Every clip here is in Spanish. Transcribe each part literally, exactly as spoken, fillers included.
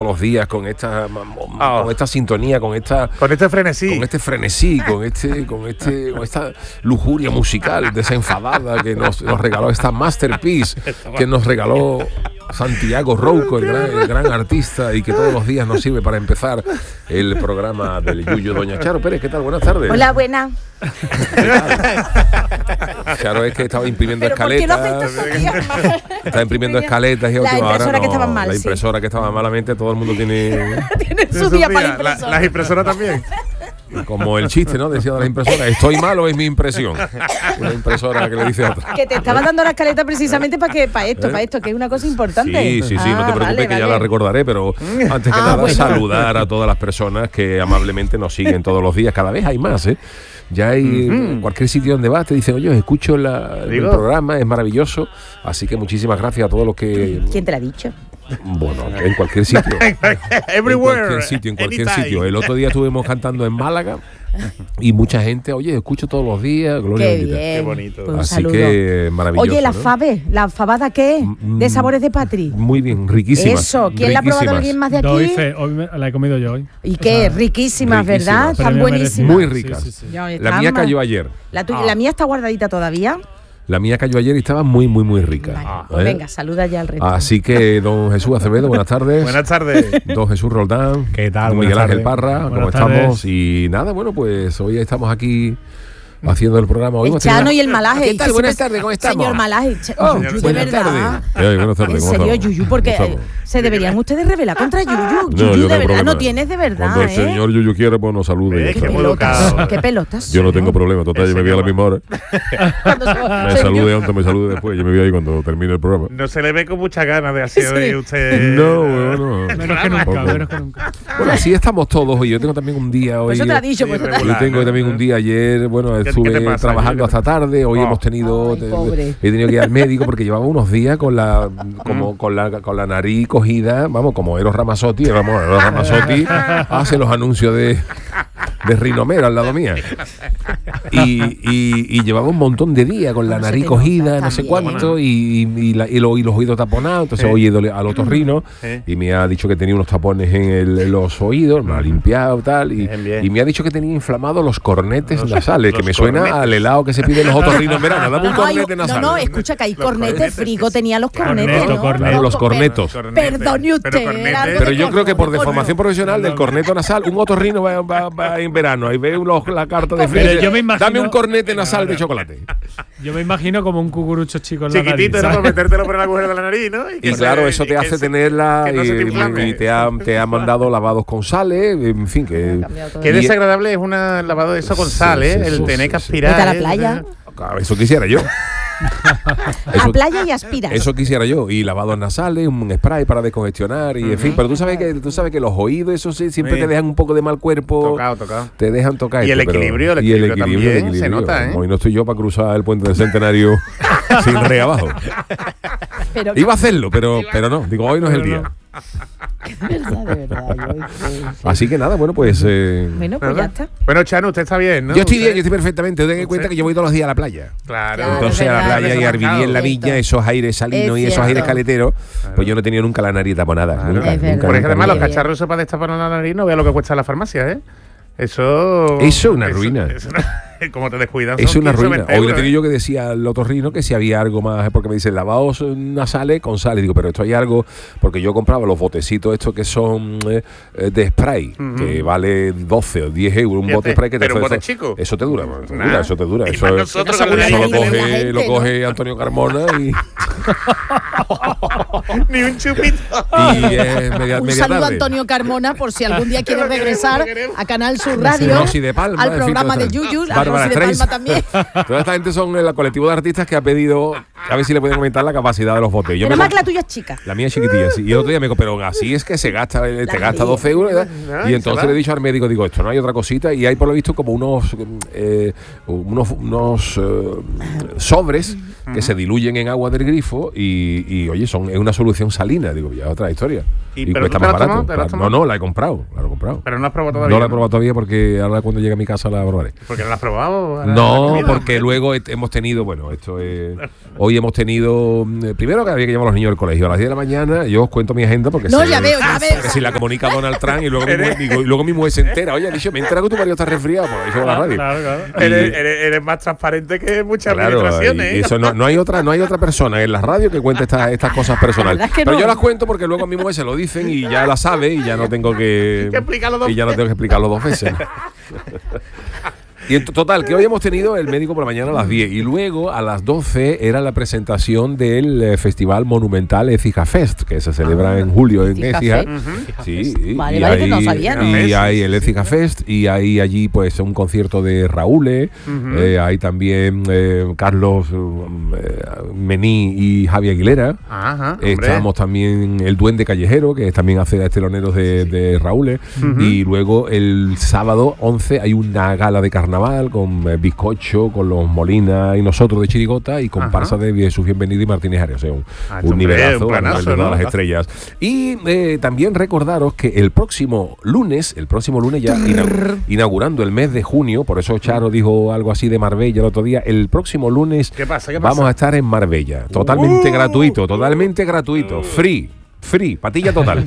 los días con esta Oh. con esta sintonía, con esta Con este frenesí. con este frenesí, con este con este con esta lujuria musical desenfadada que nos, nos regaló esta masterpiece que nos regaló Santiago Rouco, el gran, el gran artista, y que todos los días nos sirve para empezar el programa del Yuyu. Doña Charo Pérez, ¿qué tal? Buenas tardes. Hola, buena. Charo es que estaba imprimiendo ¿Pero por qué lo escaletas. hacéis todavía? Está imprimiendo escaletas y La última hora impresora no, que estaban mal, La sí. impresora que estaba malamente, todo el mundo tiene Tiene En su sus día para días. la La- impresora. Las impresoras también. como el chiste, ¿no? Decía de la impresora, ¿estoy mal o es mi impresión? Una impresora que le dice a otra. Que te estaba dando la escaleta precisamente para que para esto, ¿Eh? para esto, que es una cosa importante. Sí, sí, sí, no te Ah, preocupes vale, que ya vale. la recordaré, pero antes que Ah, nada bueno. saludar a todas las personas que amablemente nos siguen todos los días. Cada vez hay más, ¿eh? Ya hay en cualquier sitio donde vas te dicen, oye, escucho la- el Digo. programa, es maravilloso. Así que muchísimas gracias a todos los que... ¿Quién te lo ha dicho? Bueno, en cualquier sitio. Everywhere. En cualquier sitio, en cualquier anytime. sitio. El otro día estuvimos cantando en Málaga y mucha gente, oye, escucho todos los días, Gloria Qué bendita. bien. Qué bonito. Pues un Así saludo. que maravilloso. Oye, la ¿no? fave, la fabada qué, Mm, de sabores de Patri. Muy bien, riquísimas. Eso, ¿quién la ha probado? riquísimas. ¿Alguien más de Doy aquí? fe, hoy me- la he comido yo hoy. ¿Y qué? O sea, riquísimas, ¿verdad? riquísimas. Están Premio buenísimas. Muy merecido. ricas. Sí, sí, sí. Ya, La están mía más- cayó ayer. La, tuya- Ah. la mía está guardadita todavía. La mía cayó ayer y estaba muy, muy, muy rica. Vale, ¿eh? pues venga, saluda ya al resto. Así que, don Jesús Acevedo, buenas tardes. Buenas tardes. Don Jesús Roldán. ¿Qué tal? Don Miguel Buenas Ángel tardes. Parra, ¿cómo Buenas estamos? tardes. Y nada, bueno, pues hoy estamos aquí haciendo el programa. Hoy El hemos tenido- Chano y el Malaje. ¿Qué tal? Que Buenas siempre- tardes, ¿cómo estamos? Señor Malaje, Ch- Oh, Yuyu, de buenas verdad. tardes. Eh, buenas tardes, En ¿cómo serio, estamos? Yuyu, porque ¿Cómo eh, estamos? se deberían ustedes revelar contra Yuyu. No, Yuyu, yo de tengo verdad, problema. no tienes de verdad, Cuando el ¿eh? señor Yuyu quiere, pues nos salude. y ya Eh, está. qué Pelotas, educado. qué pelotas. Yo no tengo problema, total, yo me voy a la misma hora. Cuando se- Me señor- salude antes, me salude después. Yo me voy ahí cuando termine el programa. No se le ve con muchas ganas de hacer hoy usted. No, bueno. Menos que nunca, Poco. menos que nunca. Bueno, así estamos todos hoy. Yo tengo también un día hoy. Pues eso te lo ha dicho, pues Sí, eso te- Yo tengo también un día ayer, bueno, ¿Qué- qué estuve te pasa, trabajando Yuyu? hasta tarde, hoy Oh. hemos tenido, Ay, te- pobre. he tenido que ir al médico porque llevaba unos días con la como con la con la nariz cogida, vamos, como Eros Ramazzotti, vamos, Eros Ramazzotti hace los anuncios de de Rinomero al lado mía. Y, y, y llevaba un montón de días con la ¿Cómo se nariz te cogida, nota no sé también? cuánto, y, y, y la- y lo- y los oídos taponados. Entonces Sí. hoy he ido al otorrino Sí. y me ha dicho que tenía unos tapones en, el- en los oídos, me lo ha limpiado tal, y, Bien, bien. y me ha dicho que tenía inflamados los cornetes Los- nasales, que los me suena cornetes. al helado que se pide en los otorrinos en verano. Dame un No, hay- cornete no, nasal. no, escucha que hay Los cornetes, cornetes, Frigo sí. tenía los cornetes, Corneto, ¿no? corneto. Claro, los Pero- cornetos. Perdone usted, Pero cornetes- era algo Pero de yo creo que por corno, de deformación corno. profesional del corneto nasal, un otorrino va, va- va en verano. Ahí ve los- la carta de Pero Frigo. yo me imagino- Dame un cornete nasal de chocolate. Yo me imagino como un cucurucho chico en la Chiquitito, nariz, ¿no? Para ¿sabes? metértelo por el agujero de la nariz, ¿no? Y que claro, se- eso y te que hace se- tenerla que no se te y, inflame. y te, ha, te ha mandado lavados con sales, en fin, que... cambiado todo. Qué y- desagradable es un lavado de eso con Sí, sal, ¿eh? sí, el sí, tener sí, que sí. aspirar. Vete a la ¿eh? playa. Claro, eso quisiera yo. A Eso, playa y aspiras. eso quisiera yo. Y lavados nasales, un spray para descongestionar y en fin. Pero tú sabes que tú sabes que los oídos, eso sí, siempre Sí. te dejan un poco de mal cuerpo. Tocado, tocado. Te dejan tocar. Y el esto, pero- equilibrio, el y el equilibrio equilibrio, el también se equilibrio. nota, ¿eh? Hoy no estoy yo para cruzar el puente del Centenario sin rey abajo. Pero Iba a hacerlo, pero, pero no. Digo, hoy no es el Pero día. de verdad, de verdad. yo- Así que nada, bueno, pues... eh, Bueno, pues ya está. Bueno, Chano, usted está bien, ¿no? yo estoy bien, Usted- yo estoy perfectamente. Ten en cuenta usted- que yo voy todos los días a la playa. Claro. Claro, Entonces es a la verdad, playa y eso a vivir en la cierto. viña, esos aires salinos Es y esos cierto. aires caleteros, pues yo no he tenido nunca la nariz taponada. Claro. Nunca, Es nunca, verdad. Por ejemplo, nunca, además, los nunca. Bien. cacharros esos para destapar la nariz no vea lo que cuesta en la farmacia, ¿eh? Eso... Eso es una ruina. Eso, como te descuidas. Es son una quince o ruina. veinte Hoy le euros, tenía ¿eh? yo que decía al otorrino que si había algo más, porque me dice lavados nasales con sal. Y digo, pero esto hay algo, porque yo compraba los botecitos estos que son eh, eh, de spray, Ujú. que vale doce o diez euros un Fíjate, bote de spray que te pero un eso- bote chico. Eso te dura, te Nah. dura, eso te dura. Y Eso, más es- nosotros Eso que la eso lo nariz nariz- de la coge, gente, lo ¿no? coge Antonio Carmona y, Ni un chupito. y es media, Un media saludo a tarde. Antonio Carmona por si algún día quiere Lo queremos, regresar lo queremos. a Canal Sur Radio, Rosy de Palma, al en fin, programa toda de esta- Yuyu, a Bárbara Rosy de Palma Streisand. también. Toda esta gente son el colectivo de artistas que ha pedido a ver si le pueden aumentar la capacidad de los botes. Yo Pero me más comp- que la tuya es chica. La mía es chiquitilla, sí. Y el otro día me dijo, pero así es que se gasta, eh, te La gasta mía. doce euros. ¿verdad? Ay, Y se entonces va. le he dicho al médico, digo, esto no hay otra cosita. Y hay por lo visto como unos eh, unos, unos eh, sobres que se diluyen en agua del grifo y, y, oye, son es una solución salina. Digo, ya otra historia. ¿Y Y, pero cuesta tú te más la has barato. tomado? ¿Te la has No, tomado? no, la he comprado. La he comprado. comprado. Pero no la has probado todavía. No la he probado todavía porque ahora cuando llegue a mi casa la probaré. ¿Por qué no la has probado? ¿La, no, la porque luego hemos tenido, bueno, esto es... Hoy hemos tenido... Primero que había que llevar a los niños al colegio a las diez de la mañana. Yo os cuento mi agenda porque... No, sé, ya veo, ya veo. Que si la comunica Donald Trump y luego mi, mujer, digo, y luego mi mujer se entera. Oye, dicho, me entera que tu marido está resfriado. Pues eso va a la radio. Claro, claro. Y, Eres, eres, eres más transparente que muchas claro, administraciones. y ¿eh? eso no, no hay otra no hay otra persona en la radio que cuente estas estas cosas personales. Es que Pero no. yo las cuento porque luego a mi mujer se lo dicen y ya la sabe y ya no tengo que, que explicarlo dos y ya no tengo que explicarlo dos veces. Y en total, que hoy hemos tenido el médico por la mañana a las diez y luego a las doce era la presentación del eh, Festival Monumental Écija Fest, que se celebra Ah, en julio en Écija Écija. Fest. Sí, y, Vale, y vale, que hay, no sabía, ¿no? y hay el Écija Fest y hay allí pues un concierto de Raúl, Uh-huh. eh, hay también eh, Carlos eh, Mení y Javi Aguilera. Ajá, Eh, hombre. Estamos también el Duende Callejero, que también hace esteloneros de, de Raúl. Ujú. Y luego el sábado once hay una gala de carnaval con eh, bizcocho, con los Molina y nosotros de Chirigota y comparsa Ajá. de Jesús Bienvenido y Martínez Arias. O sea, un, Ah, un hombre, nivelazo un a nivel planazo, de todas ¿no? las estrellas. Y eh, también recordaros que el próximo lunes, el próximo lunes ya ina- inaugurando el mes de junio, por eso Charo dijo algo así de Marbella el otro día, el próximo lunes ¿Qué pasa? ¿Qué pasa? vamos a estar en Marbella, totalmente Uh. gratuito, totalmente gratuito, free. Free, patilla total.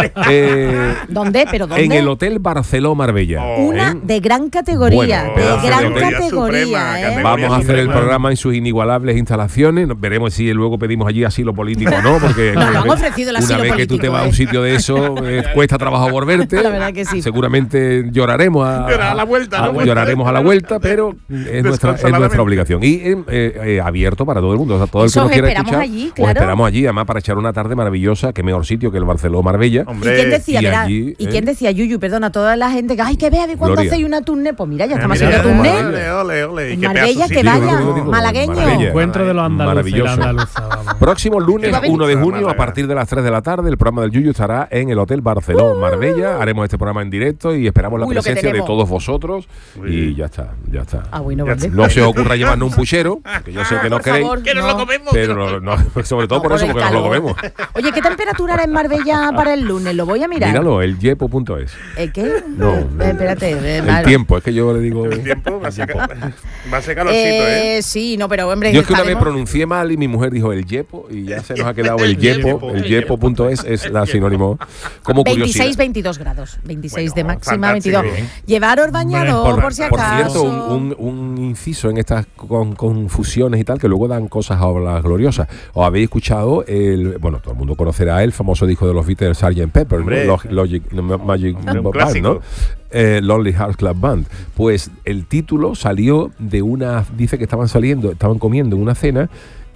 eh, ¿Dónde? ¿Pero dónde? en el Hotel Barceló Marbella. Oh. Una ¿eh? de gran categoría, Bueno, de pedazo de gran hotel. categoría, Suprema, ¿eh? categoría. Vamos a hacer el Suprema. programa en sus inigualables instalaciones. Nos veremos si luego pedimos allí asilo político o no, porque Nos lo una han vez- ofrecido el una asilo vez que tú te político, vas a un ¿eh? sitio de eso, eh, cuesta trabajo volverte. La verdad que sí. Seguramente lloraremos a, Llorar a la vuelta, a- ¿no? lloraremos a la vuelta, pero es nuestra, es nuestra Desconsoladamente. obligación. Y eh, eh, abierto para todo el mundo. O sea, todo el Eso que nos os quiera esperamos escuchar, allí, os claro. esperamos allí, además para echar una tarde maravillosa, que mejor sitio que el Barceló Marbella. Hombre. ¿Y quién decía, y verá, allí, ¿y eh? quién decía, Yuyu, perdona, toda la gente que, ay, que vea, cuando Gloria. hacéis una tournée? Pues mira, ya Ah, estamos mira, haciendo tournée. ole, ole, ole. En Qué Marbella, pedazo que sitio. vaya, Yo digo, digo, malagueño. Marbella. Encuentro de los andaluces y la Maravilloso. andaluza, vamos. Próximo lunes, ¿Qué va a venir? uno de junio, a Málaga. partir de las tres de la tarde, el programa del Yuyu estará en el Hotel Barceló Marbella. Haremos este programa en directo y esperamos la Uy, lo que presencia de tenemos. todos vosotros. Muy Y bien. ya está, ya está. Ah, bueno, Ya vale. No se os ocurra llevarnos un puchero, que yo sé que no Por queréis, favor. Que no, No. lo comemos. pero no- no, sobre todo No, por por eso, el porque nos lo calor. comemos. Oye, ¿qué temperatura hará en Marbella para el lunes? Lo voy a mirar. Míralo, el yepo punto es. ¿Eh, ¿Qué? No, Eh, espérate. eh, El vale. tiempo, es que yo le digo. El tiempo va a ser, va a ser calorcito, ¿eh? Eh, sí, no, pero hombre, Yo es que una vez estaremos- pronuncié mal y mi mujer dijo el yepo y ya se nos ha quedado el El yepo. yepo. El yepo punto es es la sinónimo como curiosidad. veintiséis, veintidós grados. veintiséis Bueno, de máxima, fantástico. veintidós. Bien. Llevaros bañador, por, si Por acaso. cierto, un, un- un inciso en estas con- confusiones y tal, que luego dan cosas a las gloriosas. ¿Os habéis escuchado el, bueno, todo el mundo conocerá el famoso disco de los Beatles, sergeant Pepper, ¿no? Hombre. Log- Logic, no, Magic Un Band, clásico. ¿no? Eh, Lonely Hearts Club Band. Pues el título salió de una, dice que estaban saliendo, estaban comiendo en una cena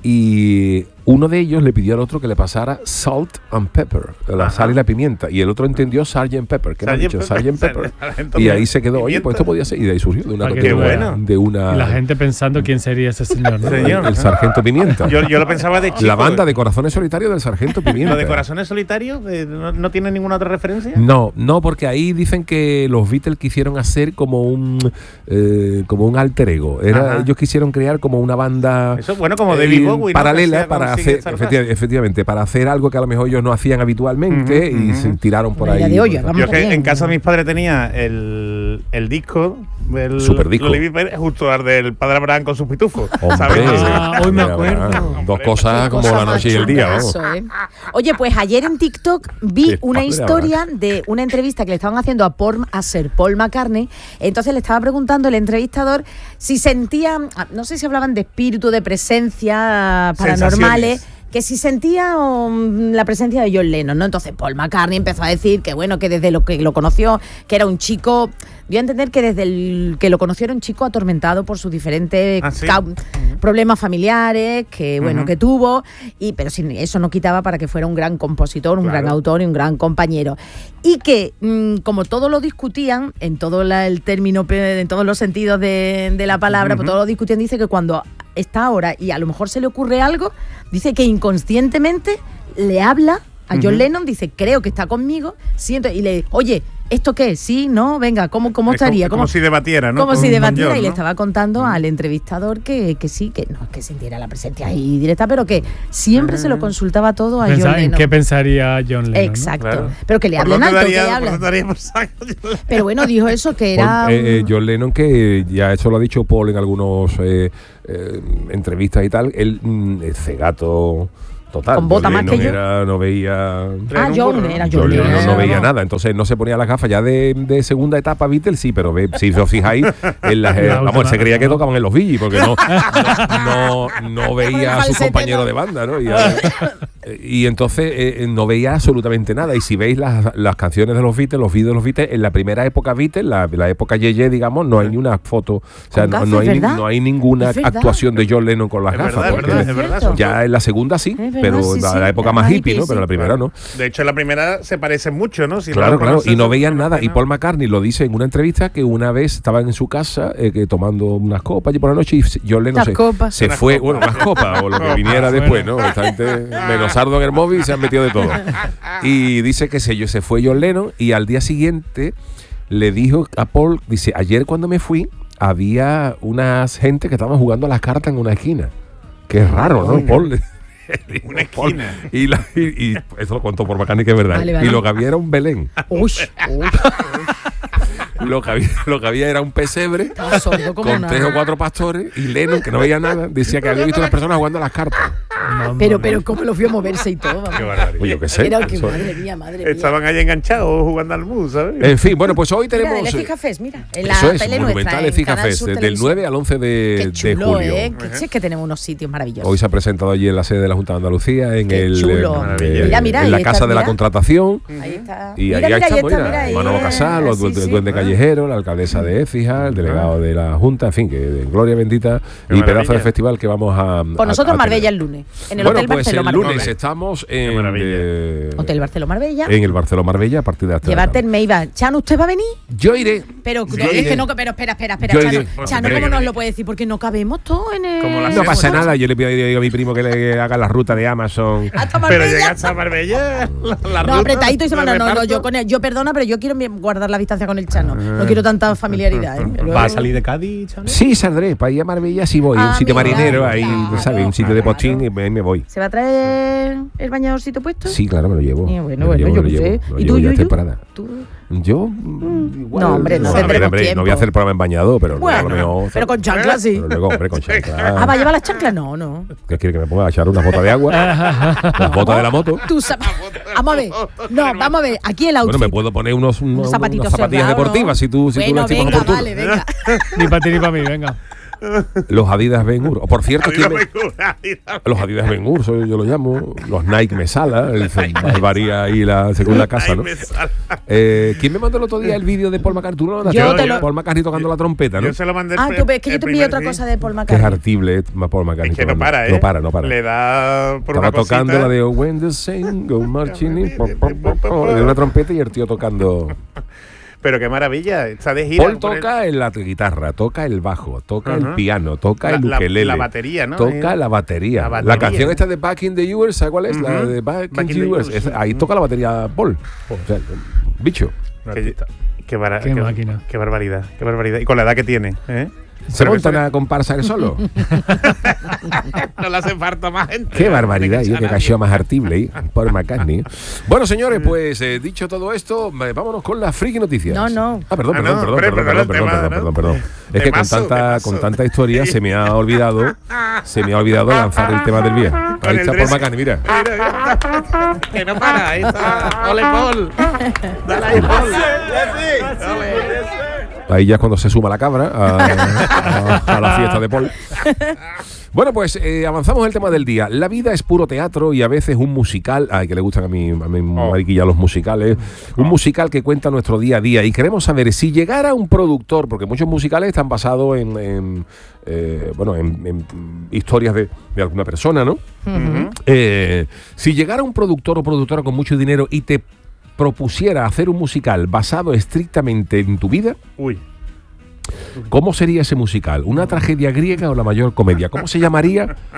y uno de ellos le pidió al otro que le pasara salt and pepper, la Ajá. sal y la pimienta, y el otro entendió sergeant pepper, que me ha Sergeant dicho Pepper. sergeant pepper. Sargento Y ahí se quedó, oye, pimienta. pues esto podía ser, y de ahí surgió de una, Ah, qué de una- bueno. de una- Y la gente pensando quién sería ese señor, ¿no? Señor. el sargento pimienta. Yo, yo lo pensaba de chico. La banda de Corazones Solitarios del sargento pimienta. ¿Lo de Corazones Solitarios? eh, ¿No, no tiene ninguna otra referencia? No, no, porque ahí dicen que los Beatles quisieron hacer como un eh, como un alter ego. Era, Ajá. ellos quisieron crear como una banda Eso, bueno, como David Bowie, ¿no? Que paralela hacía para con hacer, Ziggy Stardust. efecti- efectivamente, para hacer algo que a lo mejor ellos no hacían habitualmente Ujú, y ujú. se tiraron por Una ahí. idea de olla, por- vamos. Yo es que bien. en casa de mis padres tenía el, el disco, el Superdisco. Loli Viper, justo al del padre Abraham con sus pitufos. Hombre, ¿Sabes? Ah, hoy me acuerdo. Dos cosas como Cosa la más noche y el chunga día, vamos. eso, ¿eh? Oye, pues ayer en TikTok vi Qué una padre, historia de una entrevista que le estaban haciendo a, Paul, a Sir Paul McCartney. Entonces le estaba preguntando el entrevistador si sentían, no sé si hablaban de espíritu, de presencia paranormales. Sensaciones. Que si sentía um, la presencia de John Lennon, ¿no? Entonces Paul McCartney empezó a decir que, bueno, que desde lo que lo conoció, que era un chico, dio a entender que desde el que lo conoció era un chico atormentado por sus diferentes ¿Ah, sí? cau- problemas familiares, que, bueno, Ujú. que tuvo, y pero sin, eso no quitaba para que fuera un gran compositor, un Claro. gran autor y un gran compañero. Y que, mm, como todo lo discutían, en todo la- el término, pe- en todos los sentidos de, de la palabra, pues Ujú. todo lo discutían, dice que cuando está ahora y a lo mejor se le ocurre algo, dice que inconscientemente le habla a John uh-huh. Lennon, dice, creo que está conmigo, siento, y le, oye, ¿esto qué? Sí, no, venga, ¿cómo, cómo estaría? Como, como si debatiera, ¿no? Como con, si debatiera, John, y le ¿no? estaba contando uh-huh. al entrevistador que, que sí, que no es que sintiera la presencia ahí directa, pero que siempre uh-huh. se lo consultaba todo a John Lennon. ¿Qué pensaría John Lennon? Exacto, ¿no? claro. Pero que le hablen alto, daría, que le hablen. Pero bueno, dijo eso, que era... Paul, eh, eh, John Lennon, que ya eso lo ha dicho Paul en algunos eh, eh, entrevistas y tal, él mm, es cegato total. Con bota más que yo. Era, no veía... Ah, John, era John. John Lennon no, no veía no. nada, entonces no se ponía las gafas ya de, de segunda etapa Beatles, sí, pero ve, si os fijáis, en las, eh, vamos, él se creía que tocaban en los Bee Gees, porque no, no, no, no veía a sus compañeros de banda, ¿no? Y, a, y entonces eh, no veía absolutamente nada. Y si veis las, las canciones de los Beatles, los vídeos de los Beatles, en la primera época Beatles, la, la época Yeye, digamos, no hay ni una foto, o sea, no, gafas, no, hay, ¿verdad? no hay ninguna Es actuación de John Lennon con las es gafas. Verdad, porque es verdad, es verdad, ya en la segunda sí, verdad, pero sí, la, sí, la época la más más hippie, hippie, ¿no? Pero sí. la primera no. De hecho, en la primera se parecen mucho, ¿no? Si Claro, no claro, conoces, y no veían no nada. ves Y Paul McCartney lo dice en una entrevista que una vez estaban en su casa eh, que tomando unas copas y por la noche y John Lennon se, se Unas fue, copas. bueno, unas copas o lo que viniera después, ¿no? Esta gente menos sardo en el móvil se han metido de todo. Y dice que se, se fue John Lennon y al día siguiente le dijo a Paul, dice, ayer cuando me fui había unas gente que estaban jugando a las cartas en una esquina. Qué raro, ¿no, Paul? Una esquina. Y, la, y, y eso lo contó por McCartney, que es verdad. Vale, vale. Y lo que había era un Belén. Uy, uy. Lo que, había, lo que había era un pesebre Estaba sordo como con una- tres o cuatro pastores y Lennon, que no veía nada, decía que había visto a las personas jugando a las cartas. Pero, pero cómo lo vio moverse y todo. vamos. Qué barbaridad. Oye, yo qué sé. Era que, Eso- madre mía, madre mía. Estaban ahí enganchados jugando al mus, ¿sabes? En fin, bueno, pues hoy Mira, tenemos... del Ecija Fest, mira. En la Eso es, tele Monumental nuestra, en Ecija Canal Fest, Sur del Televisión. nueve al once de, Qué de chulo, julio. ¿eh? Que, sí, es que tenemos unos sitios maravillosos. Hoy se ha presentado allí en la sede de la Junta de Andalucía, en Qué el chulo. eh, Mira, mira, en ahí la está, Casa de la mira. Contratación. Ahí está. Y Mira, ahí mira, ahí estamos, está, mira, mira, ahí, Manolo eh, Casal, los sí, du- sí. duende callejero, la alcaldesa de Écija, el delegado de la Junta, en fin, que de gloria bendita Qué y pedazo maravilla. de festival que vamos a... Por a- nosotros a Marbella tener. el lunes. En el Bueno, Hotel pues Barceló el Marbella. lunes estamos en... maravilla. eh, Hotel Barceló Marbella. en el Barceló Marbella a partir de hasta Llevarte en Meiba. Chano, ¿usted va a venir? Yo iré. Pero Yo es iré. que no, pero espera, espera, espera, Yo Chano. iré. Chano, Hombre, ¿cómo nos iré. lo puede decir? Porque no cabemos todos en el. Como la No pasa hacemos. nada, yo le pido a mi primo que le haga la ruta de Amazon. Hasta Pero Marbella. llegaste a Marbella. La, la No, ruta, apretadito y se el manda. No, no, reparto. yo con él, yo perdona, pero yo quiero mi- guardar la distancia con el Chano. No quiero tanta familiaridad, ¿eh? Luego- ¿Va a salir de Cádiz, Chano? Sí, saldré. Para ir a Marbella sí voy. Ah, un sitio mira, marinero, ahí, claro, ¿sabes? Un sitio de claro. postín y me, me voy. ¿Se va a traer el bañadorcito puesto? Sí, claro, me lo llevo. Y Me bueno, lo bueno, llevo, yo me lo qué llevo, sé. me lo ¿Y llevo, tú, ya estoy Yuyu? preparada. ¿Tú? Yo, mm, igual, No, hombre, no hombre, tendremos hombre, tiempo. no voy a hacer el programa en bañador, pero Bueno, luego me- pero con chanclas sí. pero luego, hombre, con chanclas. Ah, ¿va a llevar las chanclas? No, no. ¿Qué quiere que me ponga a echar unas botas de agua? Las botas de la moto. Tú sab- Vamos a ver. No, vamos a ver. Aquí el outfit. Bueno, me puedo poner unos, unos, Unos zapatitos unas zapatillas cerrados, deportivas ¿no? si tú, si tú Bueno, lo estimas venga, oportuno. vale, venga. Ni para ti ni para mí, venga. Los Adidas Ben Hur. Por cierto, ¿quién me- Adiós, los Adidas Ben Hur, soy- yo lo llamo. Los Nike Mesala. el- Varía ahí la segunda casa, ¿no? Eh, ¿Quién me mandó el otro día el vídeo de Paul McCartney? Tú no lo mandaste. Yo te lo- Paul McCartney tocando la trompeta, ¿no? Yo se lo mandé. el Ah, pre- tú ves que yo el te envié primer otra día. cosa de Paul Qué es McCartney. artible, eh, Paul McCartney. Es que no tocando. para, ¿eh? No para, no para. Le da por Estaba una tocando cosita. la de When the Saints Go Marching In. po, po, po, po, Le dio una trompeta y el tío tocando. Pero qué maravilla. Está de gira. Paul por el- toca en la guitarra, toca el bajo, toca el Ajá. piano, toca La- el la- ukelele. la batería, ¿no? Toca Eh, la batería. la La, batería. canción esta de Back in the Years, ¿sabes cuál es? La Ujú. de Back, Back in in the the Years. Years. Es- ahí toca la batería Paul. O sea, bicho. Qué, qué, bara- Qué qué- máquina. Qué barbaridad, qué barbaridad. Y con la edad que tiene, ¿eh? Se Pero monta eso- una comparsa él solo. No le hace falta más gente. Qué barbaridad, yo que echar a cayó más artible ahí, Paul McCartney. Bueno, señores, pues eh, dicho todo esto, eh, vámonos con las friki noticias. No, no. Ah, perdón, Ah, perdón, no, perdón, hombre, perdón, perdón, perdón, el tema, perdón, ¿no? perdón, perdón. Es que con Temazo, tanta, temazo. con tanta historia se me ha olvidado, se me ha olvidado lanzar el tema del día. Ahí Con el está Paul dress- McCartney, mira. Mira, mira. Que no para, ahí está. Ole, Paul. Dale ahí, Paul. Ole. Ahí ya es cuando se suma la cabra a, a- a la fiesta de Paul. Bueno, pues eh, avanzamos el tema del día. La vida es puro teatro y a veces un musical. Ay, que le gustan a mí, a mí Oh. mariquilla, los musicales. Un musical que cuenta nuestro día a día. Y queremos saber si llegara un productor, porque muchos musicales están basados en, en, eh, bueno, en, en historias de, de alguna persona, ¿no? Ujú. Eh, si llegara un productor o productora con mucho dinero y te propusiera hacer un musical basado estrictamente en tu vida, Uy. ¿cómo sería ese musical? ¿Una tragedia griega o la mayor comedia? ¿Cómo se llamaría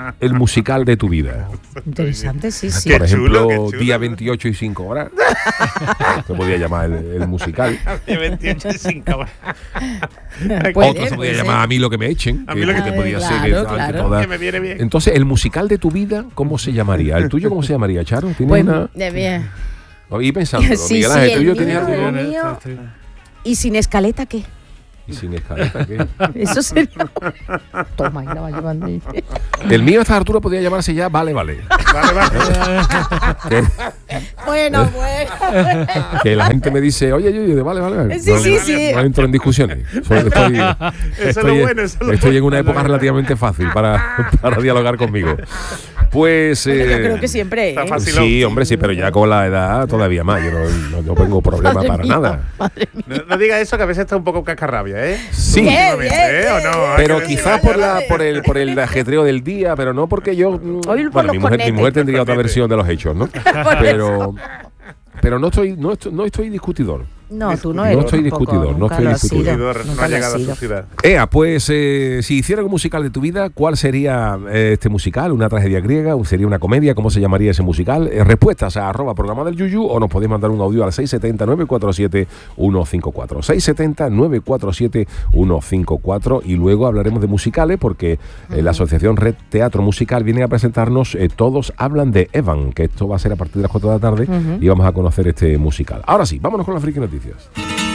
el musical de tu vida? Interesante, sí, sí. Por Qué ejemplo, chulo, qué chulo. día veintiocho y cinco horas. Se podía llamar el, el musical. De veintiocho y cinco. Puede, Otro se podía puede llamar ser. A mí lo que me echen. A mí lo que te me- podía Claro, ser. ante claro. todas. Que me viene bien. Entonces, el musical de tu vida, ¿cómo se llamaría? ¿El tuyo cómo se llamaría, Charo? ¿Tienes Pues, una...? de bien. Y pensándolo, Sí, Miguel sí, Ángel, el ¿tuyo mío, tenía algo? el mío. ¿Y sin escaleta qué? Y sin escaleta, ¿qué? Eso sería. Toma, y la va llevando. El mío a esta altura podría llamarse ya Vale, Vale. Vale, vale. Que, Bueno, bueno. que la gente me dice, oye, yo, yo, vale, vale, vale. Sí, no, sí, sí. No entro en discusiones. Solo estoy, es estoy, lo bueno, eso es lo estoy en bueno. una época relativamente fácil para, para dialogar conmigo. Pues. Bueno, yo eh, creo que siempre. está ¿eh? fácil. Sí, hombre, sí, pero ya con la edad todavía más. Yo no, no, no tengo problema Madre para mía, nada. madre mía. No, no diga eso, que a veces está un poco cascarrabia, ¿eh? Sí. Últimamente, Bien, ¿eh? bien, ¿O no? bien. Hay Pero que quizás decir- por la por el por el ajetreo del día, pero no porque yo mm, Hoy por bueno, los mi mujer, mi cornetes. mujer tendría otra Cornetes. versión de los hechos, ¿no? Pero pero no estoy no estoy, no estoy discutidor. No, tú no No eres. estoy tampoco, discutidor, no nunca estoy lo has sido, discutidor. No nunca ha lo has llegado a sido. su ciudad. Ea, pues eh, si hiciera un musical de tu vida, ¿cuál sería eh, este musical? ¿Una tragedia griega? ¿Sería una comedia? ¿Cómo se llamaría ese musical? Eh, respuestas a arroba programa del Yuyu o nos podéis mandar un audio al seis siete cero, nueve cuatro siete, uno cinco cuatro. seis siete cero, nueve cuatro siete, uno cinco cuatro y luego hablaremos de musicales porque eh, la Asociación Red Teatro Musical viene a presentarnos eh, Todos hablan de Evan, que esto va a ser a partir de las cuatro de la tarde Ujú. y vamos a conocer este musical. Ahora sí, vámonos con las friki noticias.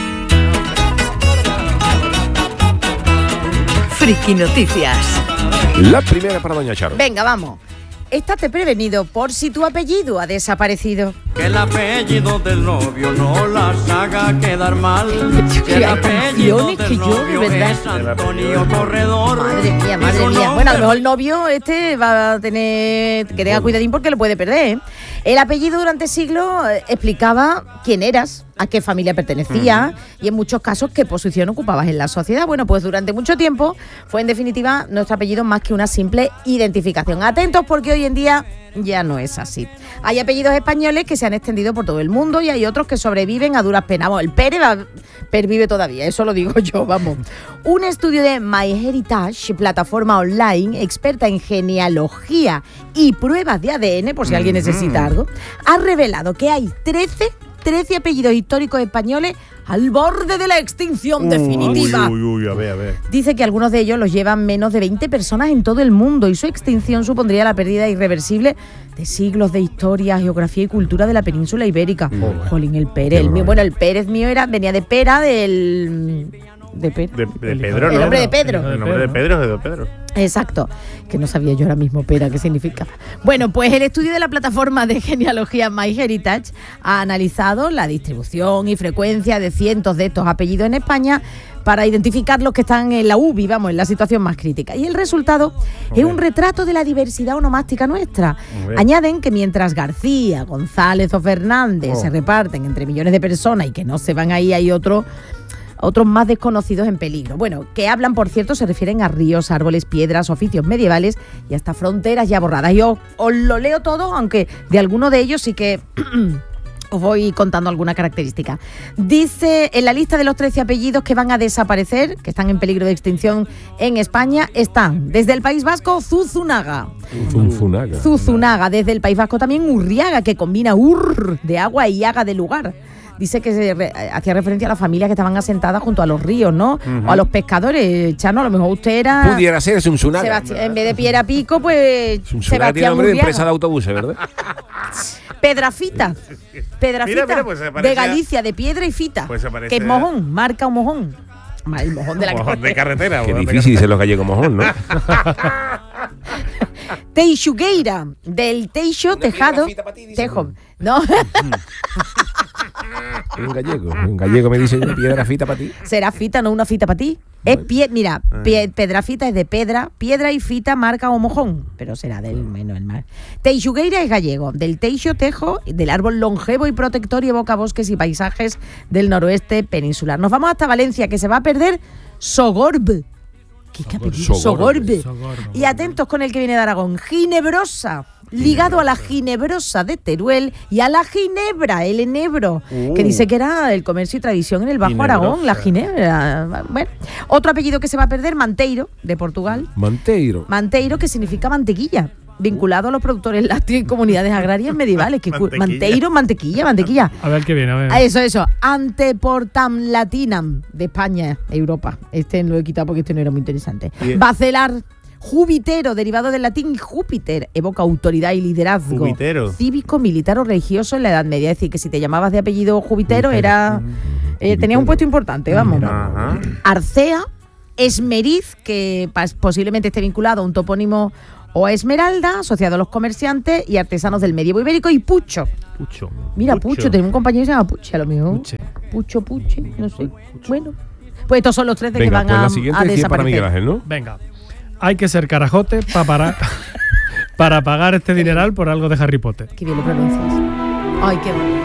Friki Noticias. La primera para Doña Charo. Venga, vamos. Estate prevenido por si tu apellido ha desaparecido. Que el apellido del novio no las haga quedar mal. Que el hay apellido canciones que del yo, de novio verdad. es Antonio Corredor. Madre mía, Y madre su mía. Bueno, a lo nombre- mejor el novio este va a tener que tenga cuidadín porque lo puede perder. ¿eh? El apellido durante siglos eh, explicaba quién eras, a qué familia pertenecías y en muchos casos qué posición ocupabas en la sociedad. Bueno, pues durante mucho tiempo fue en definitiva nuestro apellido más que una simple identificación. Atentos porque hoy en día ya no es así. Hay apellidos españoles que se han extendido por todo el mundo y hay otros que sobreviven a duras penas. Bueno, el Pérez va- pervive todavía, eso lo digo yo, vamos. Un estudio de MyHeritage, plataforma online experta en genealogía y pruebas de A D N, por si alguien necesita algo, ha revelado que hay trece, trece apellidos históricos españoles al borde de la extinción definitiva. Uy, uy, uy, a ver, a ver. Dice que algunos de ellos los llevan menos de veinte personas en todo el mundo y su extinción supondría la pérdida irreversible de siglos de historia, geografía y cultura de la península ibérica. Jolín, el Pérez. El mío, bueno, el Pérez mío era, venía de Pera, del... De Pera. De, de Pedro, El ¿no? nombre de Pedro. El nombre de Pedro es de Pedro. Exacto, que no sabía yo ahora mismo Pera qué significa. Bueno, pues el estudio de la plataforma de genealogía MyHeritage ha analizado la distribución y frecuencia de cientos de estos apellidos en España para identificar los que están en la U B I, vamos, en la situación más crítica. Y el resultado es un retrato de la diversidad onomástica nuestra. Hombre. Añaden que mientras García, González o Fernández Oh. se reparten entre millones de personas y que no se van ahí, hay otros otros más desconocidos en peligro. Bueno, que hablan, por cierto, se refieren a ríos, árboles, piedras, oficios medievales y hasta fronteras ya borradas. Y os, os lo leo todo, aunque de alguno de ellos sí que os voy contando alguna característica. Dice, en la lista de los trece apellidos que van a desaparecer, que están en peligro de extinción en España, están desde el País Vasco, Zuzunaga. Zunzunaga. Zuzunaga, desde el País Vasco también Urriaga, que combina ur de agua y haga de lugar. Dice que se re- hacía referencia a las familias que estaban asentadas junto a los ríos, ¿no? O a los pescadores. Chano, a lo mejor usted era... Pudiera ser Zunzunaga. Sebasti- en vez de Piera Pico, pues Zunzunaga tiene Sebastián nombre de Urriaga. empresa de autobuses, ¿verdad? Pedrafita. Pedrafita. Mira, mira, pues se de parecía- Galicia, de piedra y fita. Pues se parece que es a- mojón, marca un mojón. Ma- El mojón de la Mojón de carretera. Qué mojón de difícil dicen los gallegos mojón, ¿no? Teixugueira, del Teixo Tejado. Tejo. No, Un gallego. Un gallego me dice una piedra fita para ti. será fita, no una fita para ti. Es pie, mira, pie- pedrafita es de pedra, piedra y fita marca o mojón, pero será del menos el mar. Teixugueira es gallego, del teixo tejo, del árbol longevo y protector y evoca bosques y paisajes del noroeste peninsular. Nos vamos hasta Valencia, que se va a perder Sogorb. ¿Qué apellido? Sogorb. Sogorb. Y atentos con el que viene de Aragón, Ginebrosa. ligado a la ginebrosa de Teruel y a la ginebra, el enebro, Uh. que dice que era el comercio y tradición en el Bajo Ginebrosa. Aragón, la ginebra. Bueno, otro apellido que se va a perder, Manteiro, de Portugal. Manteiro. Manteiro, que significa mantequilla, vinculado a los productores lácteos y comunidades agrarias medievales. Que cu- Mantequilla. Manteiro, mantequilla, mantequilla. A ver qué viene, a ver. Ah, Eso, eso. Anteportam Latinam, de España, Europa. Este lo he quitado porque este no era muy interesante. Y- Bacelar, Jubitero, derivado del latín Júpiter, evoca autoridad y liderazgo. Jubitero. Cívico, militar o religioso en la Edad Media. Es decir, que si te llamabas de apellido Jubitero, era eh, tenía un puesto importante, vamos. Ajá. Arcea, Esmeriz, que pas- posiblemente esté vinculado a un topónimo o a Esmeralda, asociado a los comerciantes y artesanos del medievo ibérico, y Pucho. Pucho. Mira, Pucho. Pucho, tenemos un compañero que se llama Puche, a lo mejor. Puche. Pucho, Puche, no sé. Bueno, pues estos son los tres de que Venga, van pues a, la a siguiente es para Miguel desaparecer. Ángel, ¿no? Venga. Hay que ser carajote para parar, para pagar este dineral por algo de Harry Potter. Qué bien lo pronuncias. Ay, qué bonito.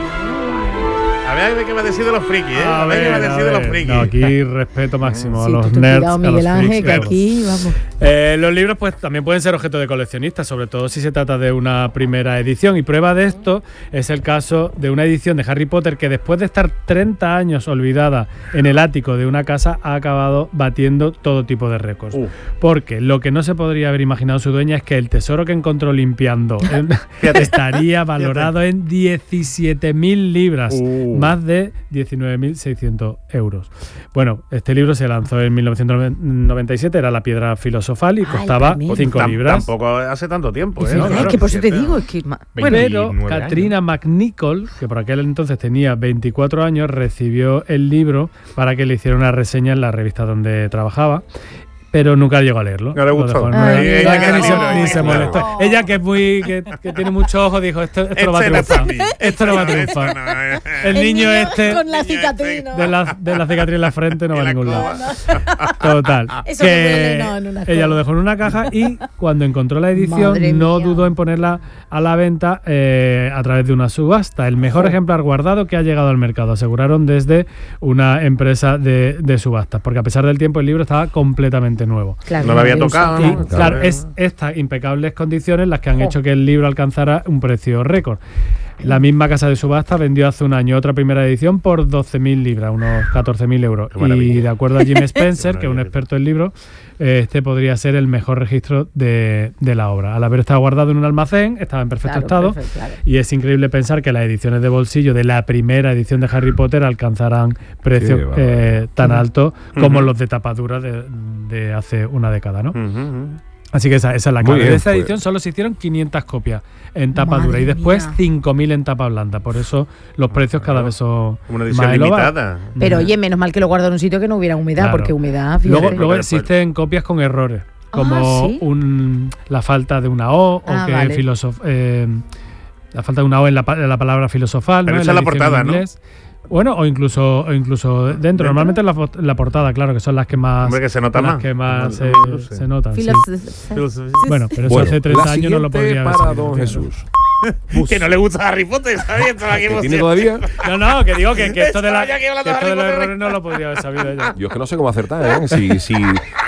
A ver de qué me decís de los frikis, ¿eh? A A ver qué me ver, a decís de los ver. frikis. No, aquí respeto máximo a Sí, los tú ten nerds. cuidado, a los Miguel Ángel, freaks, que claro. aquí, vamos. Eh, los libros pues también pueden ser objeto de coleccionistas, sobre todo si se trata de una primera edición. Y prueba de esto es el caso de una edición de Harry Potter que después de estar treinta años olvidada en el ático de una casa ha acabado batiendo todo tipo de récords. Uh. Porque lo que no se podría haber imaginado su dueña es que el tesoro que encontró limpiando en- Fíjate. estaría valorado en diecisiete mil libras, Uh. más de diecinueve mil seiscientos euros. Bueno, este libro se lanzó en mil novecientos noventa y siete, era La piedra filosofal y Ay, costaba tremendo. cinco Tam- libras. Tampoco hace tanto tiempo, Es ¿eh? verdad, Claro, que por eso te siete. digo, es que ma- Pero veintinueve años. Katrina McNichol, que por aquel entonces tenía veinticuatro años, recibió el libro para que le hiciera una reseña en la revista donde trabajaba. Pero nunca llegó a leerlo. No le Lo gustó. dejó en Ay, medio. ella Ni que se- libro, ni ella se que molestó. libro. Ella que es muy que, que tiene muchos ojos dijo esto, esto no va a Este no es para triunfar. mí. Esto no va a Esto triunfar. no, eh. El niño este con la niño cicatriz, este. ¿no? de la, de la cicatriz en la frente no Y va a la ningún lado. coba. Total. Eso que me duele, no, en una ella coba. lo dejó en una caja y cuando encontró la edición Madre no mía. dudó en ponerla a la venta eh, a través de una subasta. El mejor ejemplar guardado que ha llegado al mercado, aseguraron desde una empresa de, de subastas, porque a pesar del tiempo el libro estaba completamente nuevo. Claro, No lo había le tocado, gusta. Y ¿no? claro, Claro. es estas impecables condiciones las que han Jo. hecho que el libro alcanzara un precio récord. La misma casa de subasta vendió hace un año otra primera edición por doce mil libras, unos catorce mil euros. Qué maravilla. Y de acuerdo a Jim Spencer, Qué que es un maravilla. experto en libros, eh, este podría ser el mejor registro de, de la obra. Al haber estado guardado en un almacén, estaba en perfecto Claro, estado. perfecto, claro. Y es increíble pensar que las ediciones de bolsillo de la primera edición de Harry Potter alcanzarán precios Qué barbaridad. eh, tan altos como Ujú. los de tapadura de, de hace una década, ¿no? Ujú, ujú. Así que esa, esa es la Muy clave. bien, De esta pues. edición solo se hicieron quinientas copias en tapa Madre dura y después mía. cinco mil en tapa blanda. Por eso los precios cada vez son Una edición más elevados. limitada. Pero oye, menos mal que lo guardó en un sitio que no hubiera humedad, Claro. porque humedad, Luego, fíjate. luego Pero existen copias con errores, como Ah, ¿sí? un, la falta de una O Ah, o que vale. filosof- eh, la falta de una O en la, pa- en la palabra filosofal. Pero ¿no? esa En es la edición portada, en ¿no? inglés. Bueno, o incluso, o incluso dentro. ¿Dentro? Normalmente en la, fo- la portada, claro, que son las que más, Hombre, que se nota las más. que más se, No sé. se notan. sí. Filos- Bueno, pero eso Bueno, hace treinta la años no lo siguiente podría haber para sabido, don entiendo. Jesús. Que no le gusta Harry Potter, ¿sabes? Estaba aquí ¿Que tiene emocionado. todavía? No, no, que digo que, que esto de, la, Estaba ya aquí que hablando de esto de Harry los Potter. errores no lo podría haber sabido ella. Yo es que no sé cómo acertar, ¿eh? Si, si,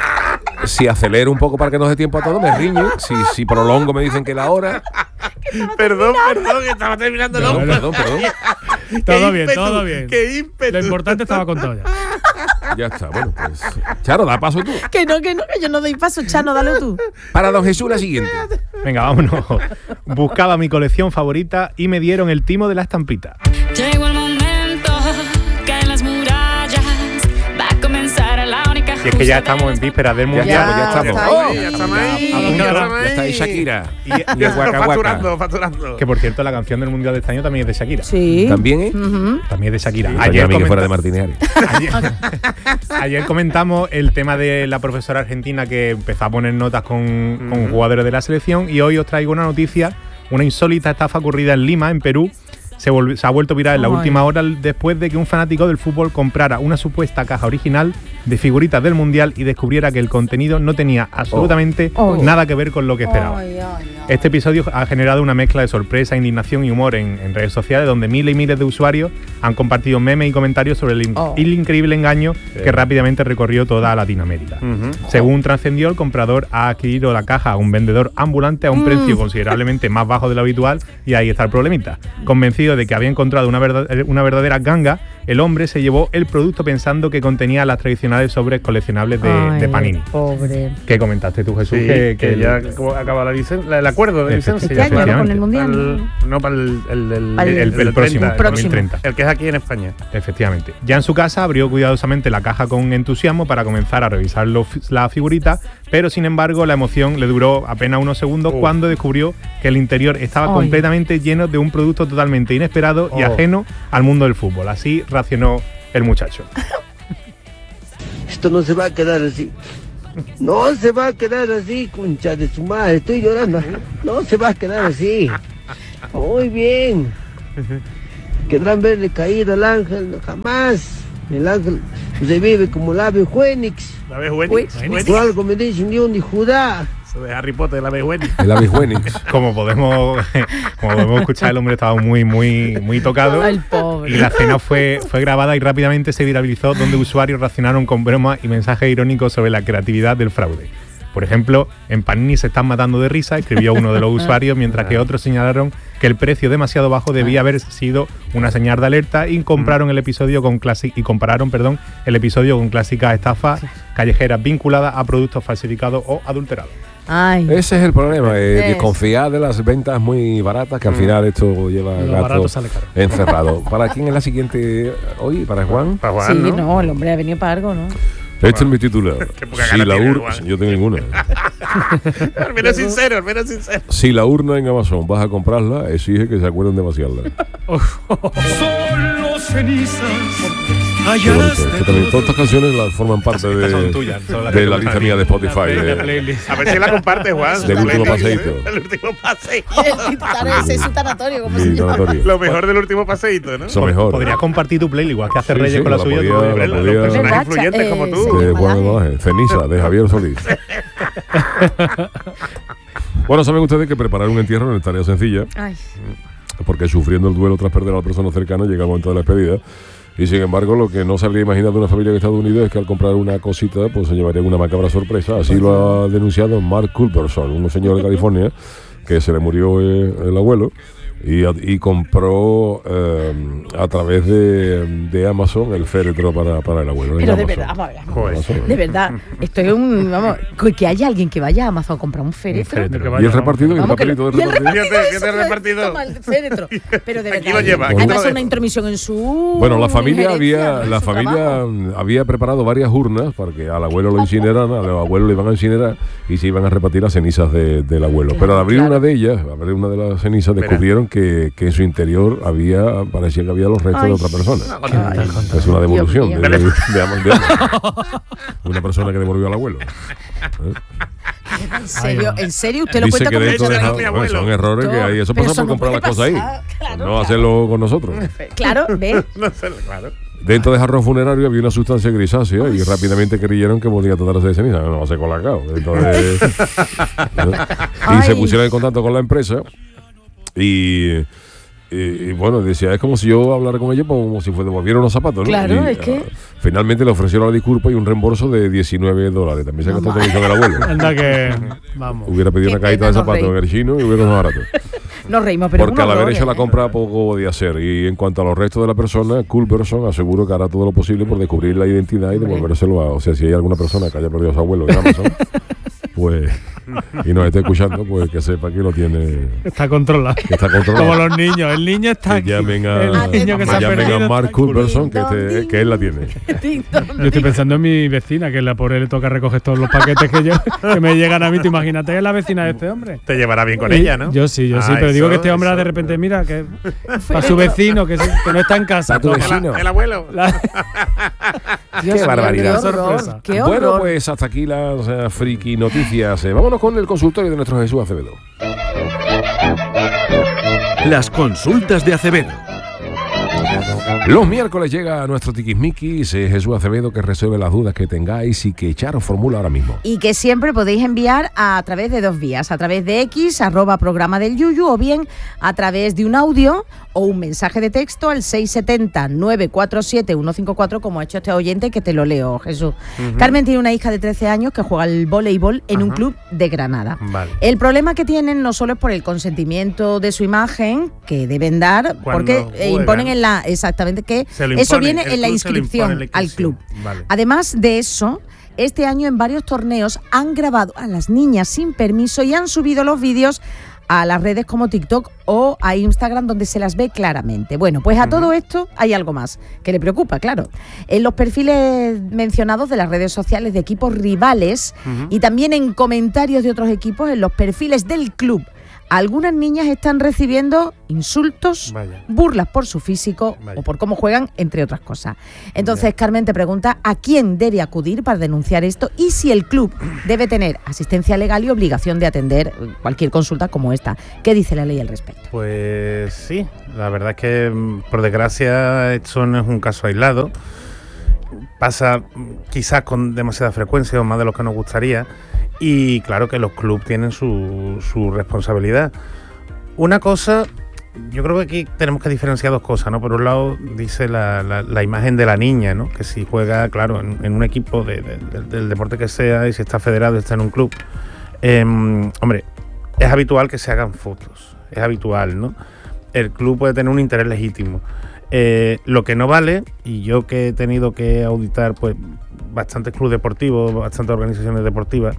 si acelero un poco para que nos dé tiempo a todo, me riñen. Si, si prolongo, me dicen que la hora. Perdón, perdón, que estaba terminando Perdón, la perdón, perdón. Qué Todo bien, ímpetu, todo bien. Qué ímpetu. Lo importante estaba contado ya. Ya está, bueno, pues. Charo, da paso tú. Que no, que no, que yo no doy paso, Chano, dale tú. Para don Jesús, la siguiente. Venga, vámonos. Buscaba mi colección favorita y me dieron el timo de la estampita. Llegó el momento, caen las murallas, va a comenzar la única. Y es que ya estamos en vísperas del Ya, mundial. estamos, ya estamos. está Oh, ahí. Ya estamos ahí. a punto, Ya ¿no? estamos ya está ahí ahí. Shakira. Y, y el Ya Waka estamos Waka. facturando, facturando. Que por cierto, la canción del mundial de este año también es de Shakira. Sí. También, ¿eh? Ujú. También es de Shakira. Ayer Ayer, a mí que fuera de comenta- Martínez Ares. ayer, ayer comentamos el tema de la profesora argentina que empezó a poner notas con, con Ujú. jugadores de la selección, y hoy os traigo una noticia, una insólita estafa ocurrida en Lima, en Perú. Se, volv- se ha vuelto viral en la Ay. última hora después de que un fanático del fútbol comprara una supuesta caja original de figuritas del Mundial y descubriera que el contenido no tenía absolutamente Oh. Oh. nada que ver con lo que esperaba. Ay, ay, ay. Este episodio ha generado una mezcla de sorpresa, indignación y humor en, en redes sociales, donde miles y miles de usuarios han compartido memes y comentarios sobre el, in- Oh. el increíble engaño que rápidamente recorrió toda Latinoamérica. Ujú. Según trascendió, el comprador ha adquirido la caja a un vendedor ambulante a un precio considerablemente más bajo de lo habitual, y ahí está el problemita. Convencido de que había encontrado una, verdad- una verdadera ganga, el hombre se llevó el producto pensando que contenía las tradicionales sobres coleccionables de, Ay, de Panini. Pobre. ¿Qué comentaste tú, Jesús? Sí, que, que, el- ya acaba la licen- la- el acuerdo de licencia. Este ya año, está. ¿no? Con el Mundial. El- no, para el, el, el, Para el- el- el del próximo, treinta, el próximo. dos mil treinta. El que es aquí en España. Efectivamente. Ya en su casa abrió cuidadosamente la caja con entusiasmo para comenzar a revisar los fi- la figurita, pero sin embargo la emoción le duró apenas unos segundos Oh. cuando descubrió que el interior estaba Ay. completamente lleno de un producto totalmente inesperado y Oh. ajeno al mundo del fútbol. Así racionó el muchacho. Esto no se va a quedar así. No se va a quedar así, concha de su madre. Estoy llorando. No se va a quedar así. Muy bien. Querrán verle caído al ángel. Jamás. El ángel se vive como el ave Fénix. La ves Wenix. Por algo me dicen Dios de Judá. Eso de Harry Potter, la ves Wenix. El Abijuenix. Como podemos, como podemos escuchar, el hombre estaba muy, muy, muy tocado. Ay, pobre. Y la escena fue, fue grabada y rápidamente se viralizó, donde usuarios reaccionaron con bromas y mensajes irónicos sobre la creatividad del fraude. Por ejemplo, en Panini se están matando de risa, escribió uno de los usuarios, mientras que otros señalaron que el precio demasiado bajo debía haber sido una señal de alerta y compraron el episodio con clasi- y compararon, perdón, el episodio con clásicas estafas callejeras vinculadas a productos falsificados o adulterados. Ay. Ese es el problema, eh, Es. desconfiar de las ventas muy baratas, que al final esto lleva Lo gato barato sale caro. encerrado. ¿Para quién es la siguiente hoy? ¿Para Juan? Para Juan, Sí, ¿no? no, el hombre ha venido para algo, ¿no? Este es mi titular. Qué poca Si gana la tiene, ur- Juan. yo tengo ninguna. Al menos sincero, al menos sincero. Si la urna en Amazon vas a comprarla, exige que se acuerden de vaciarla. Solo cenizas Qué bonito. Que también todas estas canciones las forman parte de, Estas son tuyas, son las de que la te lista gustan a mía de ti. Spotify. La de- playlist. A ver si la comparte, Juan. Del último Playlist, paseíto. ¿eh? El último paseíto. El titular ese es su tanatorio, como mi se llama. donatorio. Lo mejor del último paseíto, ¿no? Eso mejor. Podrías compartir tu playlist, igual que hace Sí, Reyes sí, con la la suya. podía- tú la puedes- podía- Los personajes ¿Verdad? influyentes Eh, como tú. sí. de Juan Malaje. Malaje. Ceniza, de Javier Solís. Bueno, saben ustedes que preparar un entierro no es tarea sencilla, Ay. porque sufriendo el duelo tras perder a la persona cercana llega el momento de la despedida. Y sin embargo, lo que no se habría imaginado una familia en Estados Unidos es que al comprar una cosita, pues se llevaría una macabra sorpresa. Así lo ha denunciado Mark Culberson, un señor de California que se le murió eh, el abuelo. Y, y compró eh, a través de, de Amazon el féretro para, para el abuelo. en Pero de Amazon. verdad, vamos a ver, vamos a Joder. Amazon. De verdad, esto es un. Vamos, que- que haya alguien que vaya a Amazon a comprar un féretro. féretro. Y el repartido, y el Vamos, que lo- papelito y del el repartido. repartido. Fíjate, eso, fíjate el repartido. Toma el féretro. Pero de Aquí verdad. lo lleva, aquí Además, lo es una deja. intromisión en su. Bueno, la familia injerencia, había en la su familia trabajo. había preparado varias urnas para que al abuelo lo incineraran, al abuelo lo iban a incinerar y se iban a repartir las cenizas de- del abuelo. Claro, Pero al abrir claro. una de ellas, al abrir una de las cenizas, Verá. descubrieron que, que en su interior había, parecía que había los restos Ay. de otra persona. Ay. Es una devolución Dios de, mío. de, de, Am- de Amazon. Una persona que devolvió al abuelo. ¿Eh? ¿En serio? ¿En serio? ¿Usted lo Dice cuenta que como dentro de Déjalo a bueno, mi abuelo. son errores que hay. Eso Pero pasa eso por no comprar puede las cosas ahí. pasar, claro, no claro. hacerlo con nosotros. Claro, ve. No sé, claro. Dentro de jarrón funerario había una sustancia grisácea y rápidamente creyeron que podía tratarse de ceniza. No va a ser colacao. Entonces, ¿no? Y se Ay. pusieron en contacto con la empresa y, y, y, bueno, decía, es como si yo hablara con ellos como si fue devolviera unos zapatos, ¿no? Claro, Y, es que- ah, finalmente le ofrecieron la disculpa y un reembolso de diecinueve dólares. También se gastó todo el del abuelo. Anda que. Vamos. Hubiera pedido Qué una cajita de pena, nos zapatos en el chino y hubiera más barato. Nos reímos, pero. Porque es un al haber horror, hecho la ¿eh? compra poco podía hacer. Y en cuanto a los restos de la persona, Culberson aseguró que hará todo lo posible por descubrir la identidad y Hombre. devolvérselo a... O sea, si hay alguna persona que haya perdido a su abuelo en Amazon, pues... Y nos esté escuchando, pues que sepa que lo tiene... Está controlado. Que está controlado. Como los niños. El niño está Que aquí. llamen a, El niño que que se ha llamen perdido. a Mark está aquí. Culberson, que, te- que él la tiene. Ding dong, Yo estoy ding. pensando en mi vecina, que la pobre le toca recoger todos los paquetes que, yo, que me llegan a mí. Tú imagínate, es la vecina de este hombre. Te llevará bien con Y- ella, ¿no? Yo sí, yo sí, Ah, pero digo eso, que este hombre eso. de repente, mira, que para su vecino, que, se- que no está en casa. Para tu toma. vecino. El, el abuelo. La- Dios mío, barbaridad. Qué horror. Sorpresa. Qué horror. Bueno, pues hasta aquí las eh, friki noticias. Eh, vámonos con el consultorio de nuestro Jesús Acevedo. Las consultas de Acevedo. Los miércoles llega a nuestro Tiquismiquis eh, Jesús Acevedo, que resuelve las dudas que tengáis y que Charo formula ahora mismo. Y que siempre podéis enviar a través de dos vías, a través de X, arroba programa del Yuyu, o bien a través de un audio o un mensaje de texto al seis siete cero, nueve cuatro siete, uno cinco cuatro, como ha hecho este oyente, que te lo leo, Jesús. Uh-huh. Carmen tiene una hija de trece años que juega al voleibol en uh-huh. un club de Granada. Vale. El problema que tienen no solo es por el consentimiento de su imagen, que deben dar, Cuando porque juegan, imponen en la... Exactamente, que impone, eso viene en la inscripción, en la inscripción al club. Vale. Además de eso, este año en varios torneos han grabado a las niñas sin permiso y han subido los vídeos a las redes como TikTok o a Instagram, donde se las ve claramente. Bueno, pues a uh-huh. todo esto hay algo más que le preocupa, claro. En los perfiles mencionados de las redes sociales de equipos rivales uh-huh. y también en comentarios de otros equipos, en los perfiles del club, algunas niñas están recibiendo insultos, Vaya. burlas por su físico Vaya. o por cómo juegan, entre otras cosas. Entonces, Vaya. Carmen te pregunta a quién debe acudir para denunciar esto y si el club debe tener asistencia legal y obligación de atender cualquier consulta como esta. ¿Qué dice la ley al respecto? Pues sí, la verdad es que, por desgracia, esto no es un caso aislado. Pasa quizás con demasiada frecuencia o más de lo que nos gustaría. Y claro que los clubes tienen su, su responsabilidad. Una cosa, yo creo que aquí tenemos que diferenciar dos cosas, ¿no? Por un lado dice la, la, la imagen de la niña, ¿no? Que si juega, claro, en, en un equipo de, de, de, del deporte que sea y si está federado, está en un club. Eh, hombre, es habitual que se hagan fotos, es habitual, ¿no? El club puede tener un interés legítimo. Eh, lo que no vale, y yo que he tenido que auditar pues bastantes clubes deportivos, bastantes organizaciones deportivas,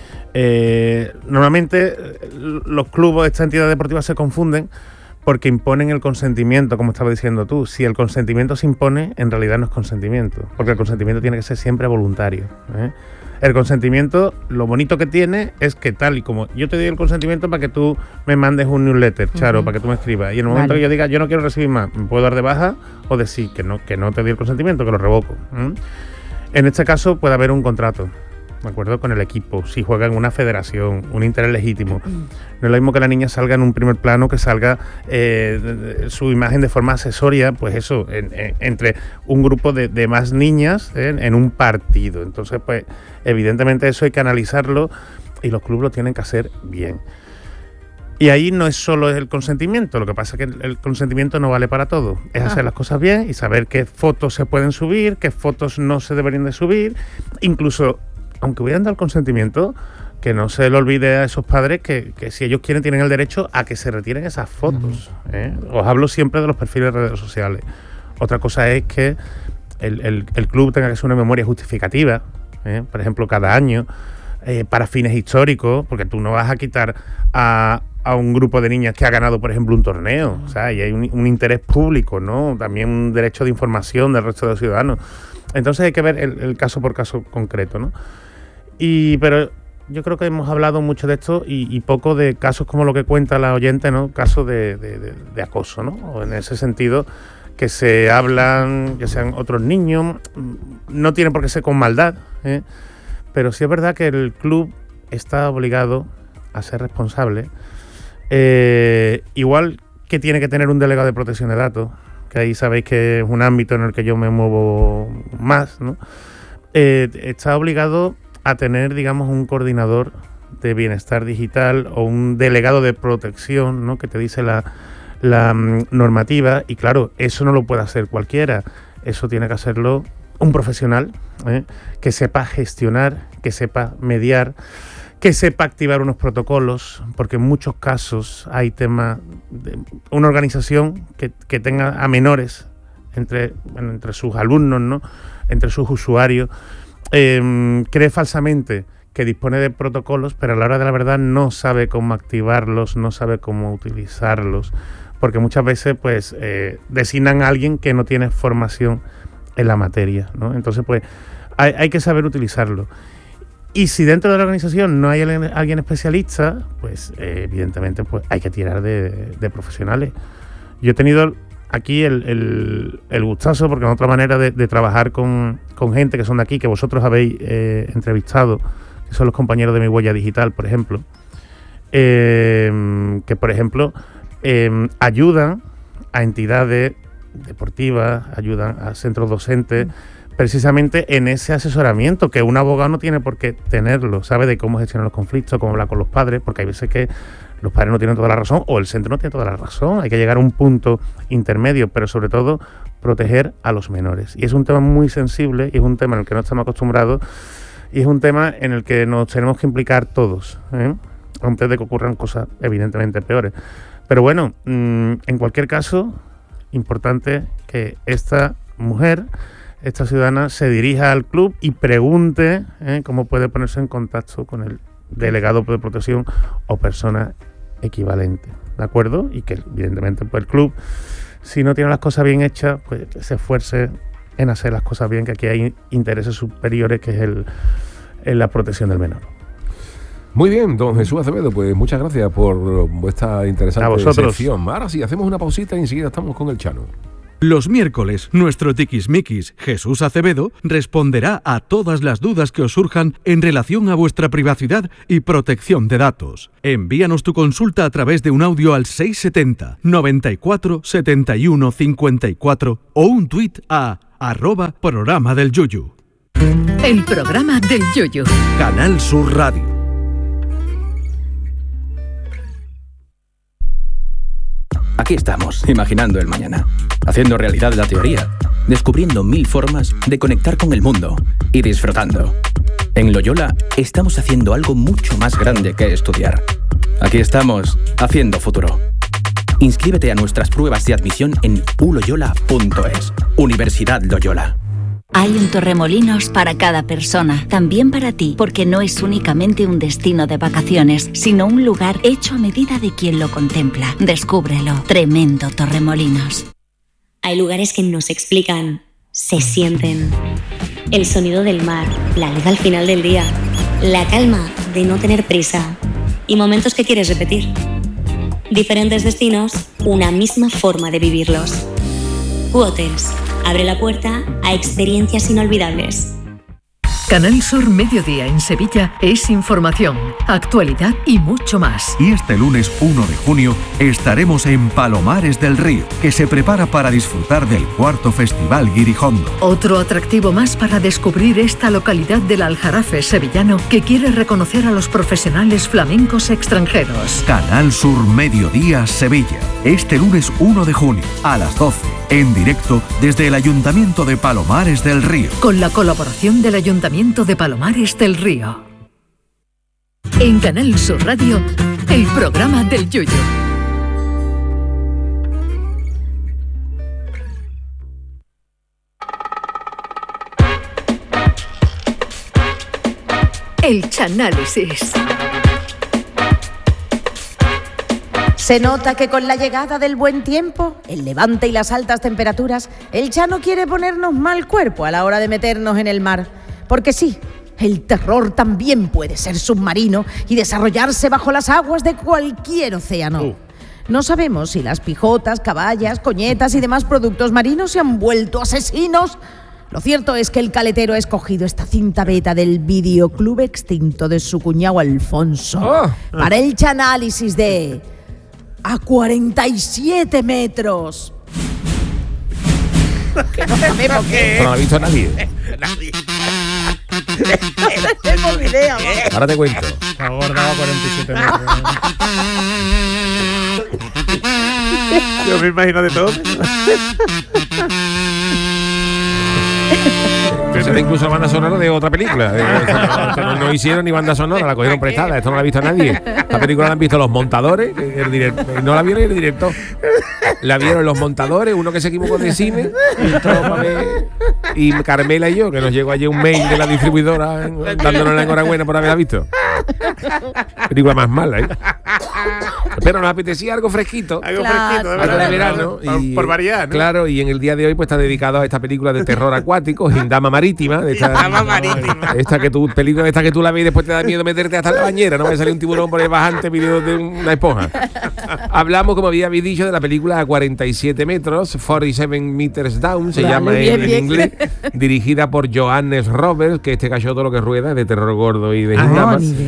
eh, normalmente los clubes, estas entidades deportivas se confunden porque imponen el consentimiento, como estaba diciendo tú. Si el consentimiento se impone, en realidad no es consentimiento, porque el consentimiento tiene que ser siempre voluntario, ¿eh? El consentimiento, lo bonito que tiene es que tal y como yo te doy el consentimiento para que tú me mandes un newsletter, Charo, uh-huh. para que tú me escribas, y en el momento vale. que yo diga yo no quiero recibir más, me puedo dar de baja o decir que no, que no te doy el consentimiento, que lo revoco. ¿Mm? En este caso puede haber un contrato, ¿de acuerdo? Con el equipo, si juega en una federación, un interés legítimo. No es lo mismo que la niña salga en un primer plano, que salga eh, su imagen de forma accesoria, pues eso, en, en, entre un grupo de, de más niñas eh, en un partido. Entonces, pues, evidentemente eso hay que analizarlo y los clubes lo tienen que hacer bien. Y ahí no es solo el consentimiento, lo que pasa es que el, el consentimiento no vale para todo. Es hacer las cosas bien y saber qué fotos se pueden subir, qué fotos no se deberían de subir, incluso... Aunque hubieran dado el consentimiento, que no se le olvide a esos padres que, que si ellos quieren tienen el derecho a que se retiren esas fotos. ¿eh? Os hablo siempre de los perfiles de redes sociales. Otra cosa es que el, el, el club tenga que hacer una memoria justificativa, ¿eh? por ejemplo, cada año, eh, para fines históricos, porque tú no vas a quitar a, a un grupo de niñas que ha ganado, por ejemplo, un torneo. O sea, y hay un, un interés público, ¿no? También un derecho de información del resto de los ciudadanos. Entonces hay que ver el, el caso por caso concreto, ¿no? Y pero yo creo que hemos hablado mucho de esto y, y poco de casos como lo que cuenta la oyente, ¿no? Casos de, de, de, de acoso, ¿no? O en ese sentido, que se hablan, que sean otros niños, no tienen por qué ser con maldad, ¿eh? Pero sí es verdad que el club está obligado a ser responsable, eh, igual que tiene que tener un delegado de protección de datos, que ahí sabéis que es un ámbito en el que yo me muevo más, ¿no? Eh, está obligado a tener, digamos, un coordinador de bienestar digital o un delegado de protección, ¿no? Que te dice la, la um, normativa, y claro, eso no lo puede hacer cualquiera, eso tiene que hacerlo un profesional, ¿eh? que sepa gestionar, que sepa mediar, que sepa activar unos protocolos, porque en muchos casos hay temas de una organización que, que tenga a menores entre, bueno, entre sus alumnos, ¿no? Entre sus usuarios, eh, cree falsamente que dispone de protocolos, pero a la hora de la verdad no sabe cómo activarlos, no sabe cómo utilizarlos, porque muchas veces pues eh, designan a alguien que no tiene formación en la materia, ¿no? Entonces pues hay, hay que saber utilizarlo. Y si dentro de la organización no hay alguien especialista, pues eh, evidentemente pues hay que tirar de, de profesionales. Yo he tenido aquí el, el, el gustazo, porque es otra manera de, de trabajar con, con gente que son de aquí, que vosotros habéis eh, entrevistado, que son los compañeros de Mi Huella Digital, por ejemplo, eh, que por ejemplo eh, ayudan a entidades deportivas, ayudan a centros docentes, precisamente en ese asesoramiento que un abogado no tiene por qué tenerlo, sabe de cómo gestionar los conflictos, cómo hablar con los padres, porque hay veces que los padres no tienen toda la razón o el centro no tiene toda la razón, hay que llegar a un punto intermedio, pero sobre todo proteger a los menores. Y es un tema muy sensible y es un tema en el que no estamos acostumbrados y es un tema en el que nos tenemos que implicar todos, ¿eh? Antes de que ocurran cosas evidentemente peores. Pero bueno, mmm, en cualquier caso, importante que esta mujer, esta ciudadana, se dirija al club y pregunte ¿eh? cómo puede ponerse en contacto con el delegado de protección o persona equivalente, ¿de acuerdo? Y que evidentemente pues el club, si no tiene las cosas bien hechas, pues se esfuerce en hacer las cosas bien, que aquí hay intereses superiores, que es el, el la protección del menor. Muy bien, don Jesús Acevedo, pues muchas gracias por vuestra interesante sección. Ahora sí, hacemos una pausita y enseguida estamos con el Chano. Los miércoles, nuestro tiquismiquis Jesús Acevedo responderá a todas las dudas que os surjan en relación a vuestra privacidad y protección de datos. Envíanos tu consulta a través de un audio al seis setenta, noventa y cuatro, setenta y uno, cincuenta y cuatro o un tuit a arroba programa del Yuyu. El programa del Yuyu. Canal Sur Radio. Aquí estamos, imaginando el mañana, haciendo realidad la teoría, descubriendo mil formas de conectar con el mundo y disfrutando. En Loyola estamos haciendo algo mucho más grande que estudiar. Aquí estamos, haciendo futuro. Inscríbete a nuestras pruebas de admisión en u loyola punto es. Universidad Loyola. Hay un Torremolinos para cada persona, también para ti, porque no es únicamente un destino de vacaciones, sino un lugar hecho a medida de quien lo contempla. Descúbrelo. Tremendo Torremolinos. Hay lugares que no se explican, se sienten. El sonido del mar, la luz al final del día, la calma de no tener prisa y momentos que quieres repetir. Diferentes destinos, una misma forma de vivirlos. Q-Hotels. Abre la puerta a experiencias inolvidables. Canal Sur Mediodía en Sevilla es información, actualidad y mucho más. Y este lunes uno de junio estaremos en Palomares del Río, que se prepara para disfrutar del cuarto Festival Guirijondo. Otro atractivo más para descubrir esta localidad del Aljarafe sevillano que quiere reconocer a los profesionales flamencos extranjeros. Canal Sur Mediodía Sevilla, este lunes uno de junio a las doce. En directo desde el Ayuntamiento de Palomares del Río. Con la colaboración del Ayuntamiento de Palomares del Río. En Canal Sur Radio, el programa del Yuyu. El Chanálisis. Se nota que con la llegada del buen tiempo, el levante y las altas temperaturas, el Chano quiere ponernos mal cuerpo a la hora de meternos en el mar. Porque sí, el terror también puede ser submarino y desarrollarse bajo las aguas de cualquier océano. Uh. No sabemos si las pijotas, caballas, coñetas y demás productos marinos se han vuelto asesinos. Lo cierto es que el caletero ha escogido esta cinta beta del videoclub extinto de su cuñado Alfonso oh. para el Chanálisis de... a cuarenta y siete metros. Que no sabemos qué. No lo ha visto nadie. Nadie. No tenemos idea. Ahora te cuento. Ha abordado a cuarenta y siete metros. Yo me imagino de todo. Pero era incluso banda sonora de otra película. No, no hicieron ni banda sonora, la cogieron prestada. Esto no la ha visto nadie. La película la han visto los montadores, el director, no la vieron el director. La vieron los montadores, uno que se equivocó de cine, y Carmela y yo, que nos llegó ayer un mail de la distribuidora dándonos la enhorabuena por haberla visto. Película más mala, ¿eh? Pero nos apetecía algo fresquito. Algo fresquito, de, algo de verano. Y, por variar, ¿no? Claro, y en el día de hoy pues está dedicado a esta película de terror acuático, Gindama Marítima. De esta, Gindama Marítima. Esta que tú, película esta que tú la ves y después te da miedo meterte hasta la bañera, no va a salir un tiburón por ahí bajante pidiendo de una esponja. Hablamos, como había dicho, de la película a cuarenta y siete metros, cuarenta y siete meters down, se vale, llama bien, en, bien. en inglés, dirigida por Johannes Roberts, que este cachó todo lo que rueda, de terror gordo y de Gindama.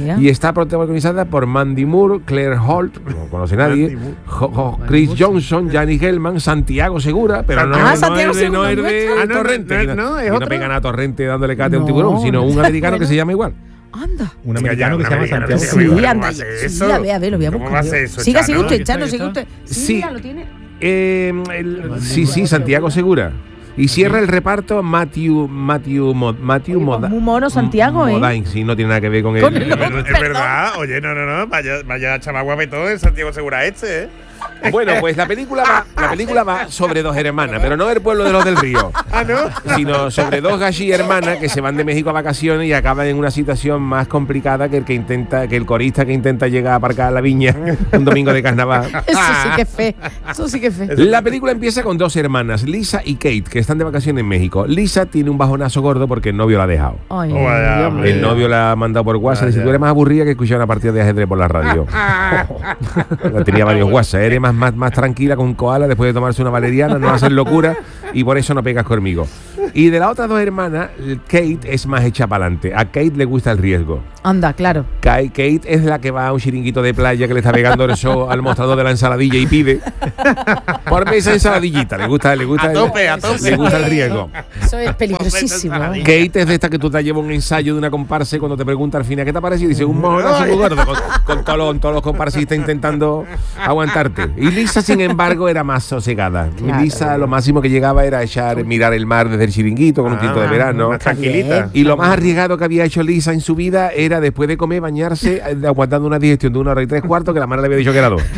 Vaya. Y está protagonizada por Mandy Moore, Claire Holt, no conoce nadie, Jo- Jo- Chris Johnson, Gianni Hellman, Santiago Segura, pero no, Ah, no Santiago es de, no Segura, es de ¿no está? Torrente. Ah, no, que no, no, es que no otro. pegan a Torrente dándole cate a un No, tiburón, sino un americano que se llama igual. Anda. Un Ya, ya, americano que un se llama americano Santiago. que se Sí, llama igual. anda. ¿Cómo Sí, hace eso? a ver, a ver, lo voy a ¿Cómo buscar. hace yo. eso, Siga, siga Chano? usted, Aquí está, Chano, aquí siga está. usted. Sí, Sí. mira, lo tiene. Eh, el- sí, sí, Santiago Segura. Y cierra el reparto Matthew Matthew Mo- Matthew Oye, pues Moda- muy mono Santiago, ¿eh? Modine, sí, no tiene nada que ver con él. Con el Es nombre. verdad, es verdad. Oye, no, no, no. Vaya, vaya chaval guapetón el Santiago Segura este, ¿eh? Bueno, pues la película va, la película va sobre dos hermanas, pero no del pueblo de los del río, Ah, ¿no? sino sobre dos gallí hermanas que se van de México a vacaciones y acaban en una situación más complicada que el que intenta, que el corista que intenta llegar a aparcar a la viña un domingo de carnaval. Eso sí que es fe. Eso sí que es fe. La película empieza con dos hermanas, Lisa y Kate, que están de vacaciones en México. Lisa tiene un bajonazo gordo porque el novio la ha dejado. Ay, Oh, vaya, Dios hombre. El mío. novio la ha mandado por WhatsApp. Vaya. Dice, tú eres más aburrida que escuchar una partida de ajedrez por la radio. La tenía varios WhatsApp. Eres más, más, más tranquila con un koala después de tomarse una valeriana, no hacer locura y por eso no pegas conmigo. Y de las otras dos hermanas, Kate es más hecha para adelante. A Kate le gusta el riesgo. Anda, claro. Kate, Kate es la que va a un chiringuito de playa que le está pegando el sol al mostrador de la ensaladilla y pide por esa ensaladillita. Le gusta, le gusta, A tope, a tope. le gusta el riesgo. Eso es peligrosísimo. ¿eh? Kate es de esta que tú te llevas un ensayo de una comparsa y cuando te pregunta al final qué te ha parecido, dice un mojonazo muy gordo con, con todos los, todos los comparsistas intentando aguantarte. Y Lisa, sin embargo, era más sosegada. Claro. Lisa lo máximo que llegaba era echar, mirar el mar desde el chiringuito con un Ah, tinto de verano. más tranquilita. Y lo más arriesgado que había hecho Lisa en su vida era después de comer bañarse eh, aguantando una digestión de una hora y tres cuartos que la madre le había dicho que era dos.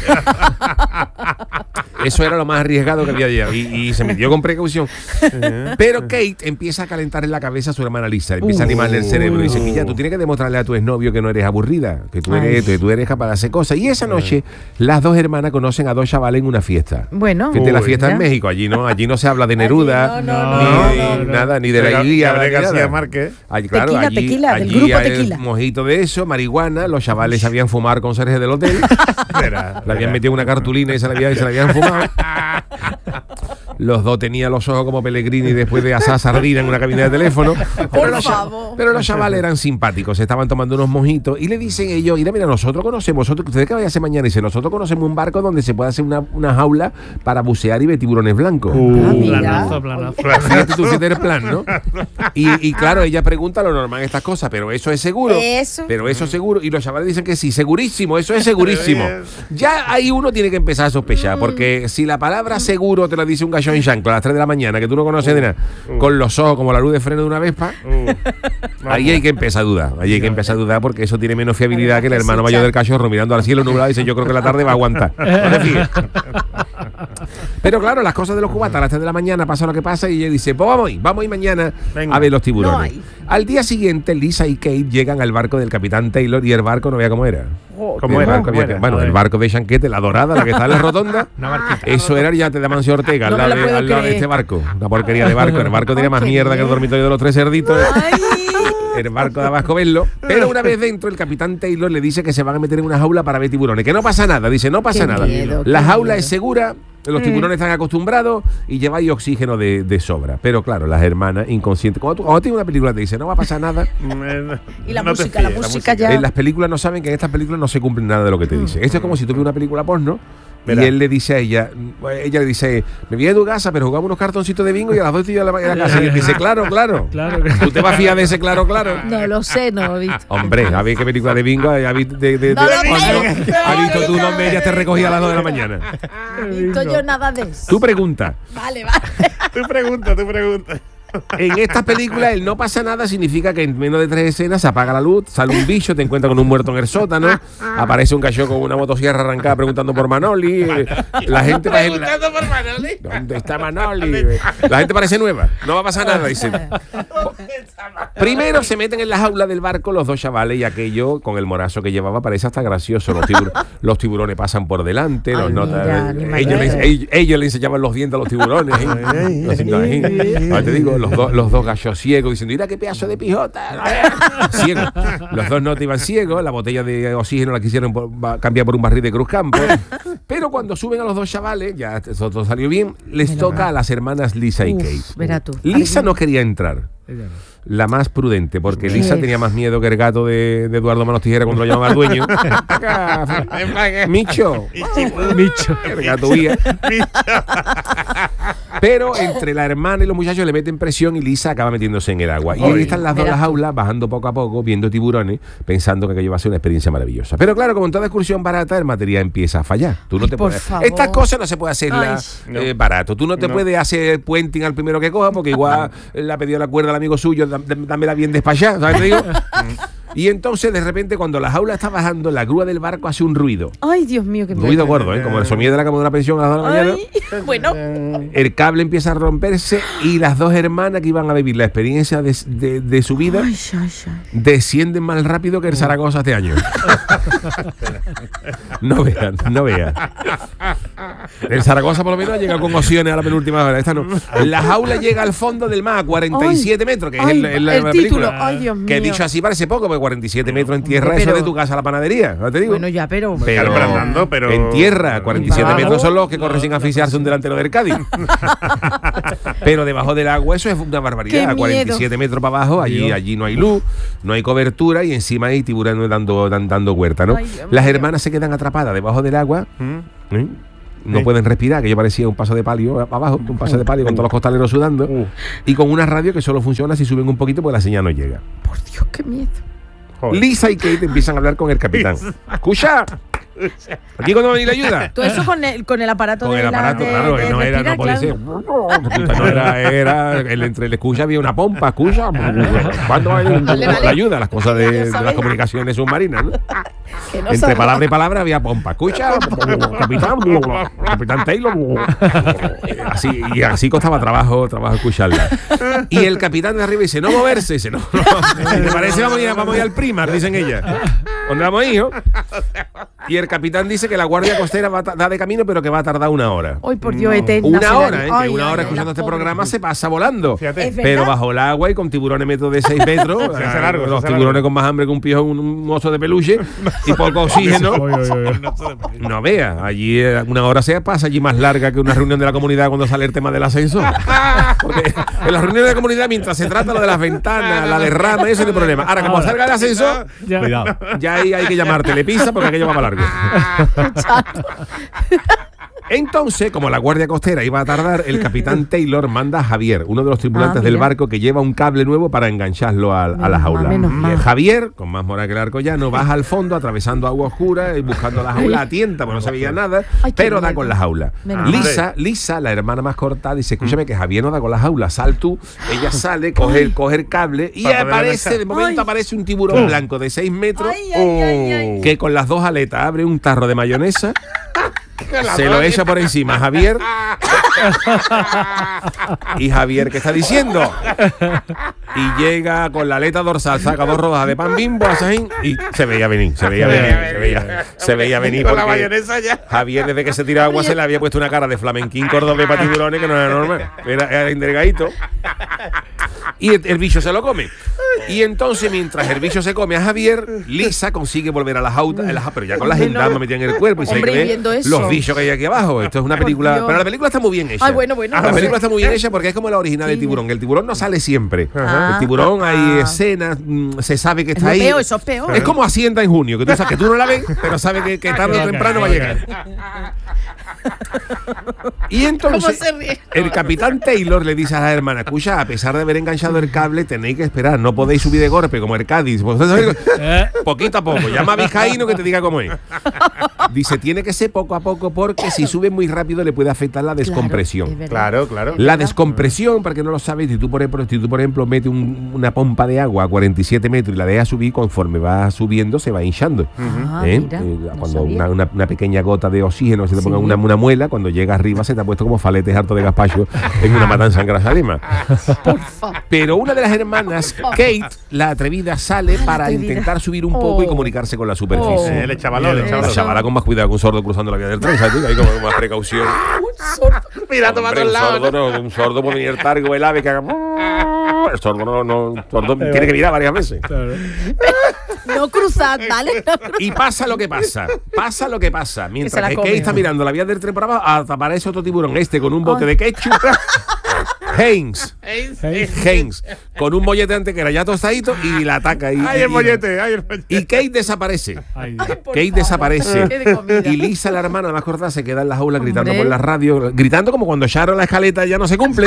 Eso era lo más arriesgado que había ya. Y, y se metió con precaución. Pero Kate empieza a calentar en la cabeza a su hermana Lisa. Empieza a animarle el cerebro. Y dice que ya tú tienes que demostrarle a tu exnovio que no eres aburrida, que tú eres, que tú eres capaz de hacer cosas. Y esa noche las dos hermanas conocen a dos chavales en una fiesta. Bueno. Fíjate, la Uy, fiesta ya. en México. Allí no, allí no se habla de Neruda, Allí no, no, ni, no, ni no, no. nada, ni de la Gabriel Ilíada. ni García nada. Márquez. Allí, claro, Tequila, allí, tequila, del allí grupo hay Tequila. mojito de eso, marihuana. Los chavales sabían fumar con Sergio del hotel. Verá, Le habían verá. metido una cartulina y se la habían, se la habían fumado. Los dos tenían los ojos como Pellegrini después de asar sardina en una cabina de teléfono. Pero los, cha- favor. pero los chavales eran simpáticos, estaban tomando unos mojitos y le dicen ellos, mira, mira, nosotros conocemos, vosotros, ustedes que vayan a hacer mañana, dice, nosotros conocemos un barco donde se puede hacer una, una jaula para bucear y ver tiburones blancos. Ah, mira. Planazo, planazo. Fíjate tú, fíjate el plan, ¿no? Y, y claro, ella pregunta lo normal en estas cosas, pero eso es seguro. Eso. Pero eso es seguro. Y los chavales dicen que sí, segurísimo, eso es segurísimo. Ya ahí uno tiene que empezar a sospechar, porque si la palabra seguro te lo dice un gallo en chancla a las tres de la mañana, que tú no conoces de nada, con los ojos como la luz de freno de una Vespa, ahí hay que empezar a dudar. Ahí hay que empezar a dudar porque eso tiene menos fiabilidad que el hermano mayor del cachorro mirando al cielo nublado y dice, yo creo que la tarde va a aguantar. No te fíes. Pero claro, las cosas de los cubatas a las tres de la mañana pasa lo que pasa y ella dice, pues vamos a ir, vamos a ir mañana Venga. a ver los No tiburones. hay. Al día siguiente, Lisa y Kate llegan al barco del capitán Taylor y el barco no veía cómo era. ¿Cómo El era? barco ¿Cómo había que- era? bueno, A el ver. barco de Chanquete, la dorada, la que está en la rotonda. Una barquita. Eso era el yate de Amancio Ortega, al No me lado, lo de, puedo al lado de creer. este barco. Una porquería de barco. El barco tenía más Qué mierda que el bien. dormitorio de los tres cerditos. Ay. El barco de Abasco verlo. Pero una vez dentro, el capitán Taylor le dice que se van a meter en una jaula para ver tiburones. Que no pasa nada. Dice, no pasa Qué nada. miedo, La qué jaula miedo. es segura. Los tiburones están acostumbrados y lleváis oxígeno de, de sobra. Pero claro, las hermanas inconscientes. Cuando tú cuando tienes una película te dice, no va a pasar nada. Y la No te música, la fíes, música ya. En las películas no saben que en estas películas no se cumple nada de lo que te dicen. Esto es como si tú ves una película porno Verá. y él le dice a ella, ella le dice, me voy a tu casa, pero jugamos unos cartoncitos de bingo y a las dos estoy yo en la, en la casa. Y él dice, claro, claro. Claro. ¿Tú te vas a fiar de ese claro, claro? No lo sé, no lo he visto. Hombre, a ver qué película de bingo has visto de, de, No de- lo porno sé. has visto tú donde ella te recogía a las dos de la mañana. No he visto yo nada de eso. Tu pregunta. Vale, vale. Tú pregunta, tú pregunta. En estas películas el no pasa nada significa que en menos de tres escenas se apaga la luz, sale un bicho, te encuentras con un muerto en el sótano, aparece un cachorro con una motosierra arrancada preguntando por Manoli, eh, la gente parece, Preguntando por Manoli. ¿dónde está Manoli? La gente parece nueva, no va a pasar nada, dice. Primero se meten en la jaula del barco los dos chavales y aquello con el morazo que llevaba parece hasta gracioso. Los, tibur- los tiburones pasan por delante, los Ay, notas- mira, ni me ellos, le, acuerdo. ellos, ellos le enseñaban los dientes a los tiburones. ¿eh? Así, no, ¿eh? Ahora te digo, los, dos los dos gallos ciegos diciendo, mira qué pedazo de pijota. Ciego. Los dos no te iban ciegos, la botella de oxígeno la quisieron por- va- cambiar por un barril de Cruz Campo. Pero cuando suben a los dos chavales, ya eso todo salió bien, les toca a las hermanas Lisa y Uf, Kate. verá tú. Lisa no quería entrar. Ella no. La más prudente, porque Lisa tenía más miedo que el gato de, de Eduardo Manos Tijera cuando lo llamaban al dueño. Micho. Micho. El gato huía. Pero entre la hermana y los muchachos le meten presión y Lisa acaba metiéndose en el agua. Y ahí están las dos en las jaulas, bajando poco a poco, viendo tiburones, pensando que aquello va a ser una experiencia maravillosa. Pero claro, como en toda excursión barata, el material empieza a fallar. Tú no Ay, te por puedes. favor. Estas cosas no se puede hacerlas eh, barato. Tú no te No. puedes hacer puenting al primero que coja, porque igual le ha pedido la cuerda al amigo suyo, dá- dámela bien despachada, ¿sabes? Te digo. Y entonces, de repente, cuando la jaula está bajando, la grúa del barco hace un ruido. Ay, Dios mío, qué Ruido gordo, ¿eh? Como el sonido de la cama de una pensión a las dos de la mañana. Ay, bueno. El cable empieza a romperse y las dos hermanas que iban a vivir la experiencia de, de- de su vida Ay, ay, ay. descienden más rápido que el Zaragoza este año. No vean, no vean. El Zaragoza por lo menos ha llegado con opciones a la penúltima hora. Esta no. La jaula llega al fondo del mar a cuarenta y siete metros, que es Ay, el, el- la el título. película. Ay, Dios Que mío. dicho así parece poco, porque cuarenta y siete metros en tierra, Pero- eso de tu casa a la panadería, ¿no te digo? Bueno, ya, pero. Pero, Claro, pero andando, pero- en tierra, cuarenta y siete Vamos. metros son los que corren sin asfixiarse un delantero del Cádiz. Pero debajo del agua eso es una Qué barbaridad. miedo. cuarenta y siete metros para abajo, allí, allí no hay luz, no hay cobertura y encima hay tiburones dando, dan- dando huerta, ¿no? Ay, Dios Las mío. hermanas se quedan atrapadas debajo del agua. Mm. ¿eh? No Sí. pueden respirar, que yo parecía un paso de palio abajo, un paso de palio con todos los costaleros sudando. Uh. Y con una radio que solo funciona si suben un poquito porque la señal no llega. Por Dios, qué miedo. Joder. Lisa y Kate empiezan a hablar con el capitán. ¡Escucha! ¿Aquí cuando va a venir la ayuda? Todo eso con el, con el aparato Con de el la- aparato, de- claro, de no era, respirar, no puede claro. ser. No era, era el, entre el escucha había una pompa, escucha. ¿Cuándo va a venir Vale, vale. la ayuda? Las cosas de, Ya de sabes. las comunicaciones submarinas, ¿no? Que no Entre sabe. palabra y palabra había pompa. Escucha, capitán, capitán Taylor. Así, y así costaba trabajo, trabajo escucharla. Y el capitán de arriba dice, no moverse. Dice, no, no. Si te parece, vamos a ir, vamos a ir al Primar, dicen ellas. ¿Dónde vamos, hijo? Y el capitán dice que la guardia costera va a ta- da de camino, pero que va a tardar una hora. Ay, por Dios, eterna. Una será. hora, ¿eh? Que Ay, una ay, hora ay, escuchando la este pobre. programa se pasa volando. Fíjate. Es Pero verdad. bajo el agua y con tiburones metros de seis metros. Se hace largo, se Los hace tiburones largo. con más hambre que un pijo, un, un oso de peluche y poco oxígeno. Oy, oy, oy. No veas, allí eh, una hora se pasa allí más larga que una reunión de la comunidad cuando sale el tema del ascenso. Porque en las reuniones de la comunidad, mientras se trata lo de las ventanas, la derrama, eso no hay problema. Ahora, como salga el ascenso, Ya. Cuidado. ya ahí hay que llamar telepizza porque aquello va para largo. Entonces, como la guardia costera iba a tardar, el capitán Taylor manda a Javier, uno de los tripulantes Ah, del mira. barco, que lleva un cable nuevo para engancharlo a, a la Menos jaula. mal, menos Y mal. Javier, con más moral que el arco llano, baja al fondo, atravesando agua oscura y buscando la jaula a tienta, porque no se veía nada, Ay, qué pero da miedo. con la jaula. Menos Lisa, Lisa, la hermana más cortada, dice, escúchame que Javier no da con la jaula, sal tú. Ella sale, coge, el- coge el cable y Para ponerla aparece, esa. de momento Ay. aparece un tiburón blanco de seis metros Ay, ay, ay, ay. que con las dos aletas abre un tarro de mayonesa, se lo echa por encima a Javier. Y Javier, ¿qué está diciendo? Y llega con la aleta dorsal, saca dos rodajas de pan Bimbo, así, y se veía venir, se veía venir, se veía, se veía venir. Con la porque mayonesa ya. Javier, desde que se tiró agua, se le había puesto una cara de flamenquín cordobés para tiburones que no era normal, era, era endergadito. Y el, el bicho se lo come. Y entonces, mientras el bicho se come a Javier, Lisa consigue volver a la jaula, a la ja- pero ya con la gendarme metida en el cuerpo y se Hombre, ve viendo eso. los bichos que hay aquí abajo. Esto es una Por película, Dios. pero la película está muy bien hecha. Ay, bueno, bueno. La película está muy bien hecha porque es como la original del Sí. tiburón. El tiburón no sale siempre. Ajá. El tiburón hay Ah. escenas, mm, se sabe que Es está lo ahí. peor, eso es peor. Es como Hacienda en junio, que tú sabes que tú no la ves, pero sabes que, que tarde o temprano va a llegar. Y entonces ¿Cómo se ríe? el capitán Taylor le dice a la hermana, escucha, a pesar de haber enganchado el cable, tenéis que esperar, no podéis subir de golpe como el Cádiz. Vosotros sabéis, Eh, poquito a poco, llama a Vizcaíno que te diga cómo es. Dice, tiene que ser poco a poco porque si sube muy rápido le puede afectar la descompresión. Es verdad. Claro, claro. La descompresión, para que no lo sabes, si tú por ejemplo, si tú, por ejemplo metes un- una pompa de agua a cuarenta y siete metros y la dejas subir, conforme va subiendo se va hinchando. Ah, ¿Eh? mira, Eh, no cuando sabía. una, una- una pequeña gota de oxígeno se te ponga Sí. una, una muela, cuando llega arriba se te ha puesto como faletes harto de gazpacho en una matanza en Grasadima. Por favor. Pero una de las hermanas, Kate, la atrevida, sale para atrevida. intentar subir un poco y Oh. comunicarse con la superficie. Oh. Eh, le chavaló, le La chavaló. chavala con más cuidado que un sordo cruzando la vía del tren, ¿sabes? tú? Ahí como con más precaución. Mira, Hombre, toma un todos lados. sordo, no, un sordo puede venir targo el ave que haga. El sordo no, no, el sordo tiene que mirar varias veces. claro. No cruzad, ¿vale? No cruzad. Y pasa lo que pasa, pasa lo que pasa. se Mientras la que come. Kate está mirando la vía del tren por abajo, aparece otro tiburón este con un bote Ay. de ketchup. Haynes. Haynes. Con un mollete antes que era ya tostadito y la ataca. Y, ¡Ay, el mollete! ¡Ay, el mollete! Y Kate desaparece. Ay, Kate favor. desaparece. Qué de comida. Y Lisa, la hermana más corta, se queda en la jaula gritando Hombre. por la radio. Gritando como cuando Sharon la escaleta ya no se cumple.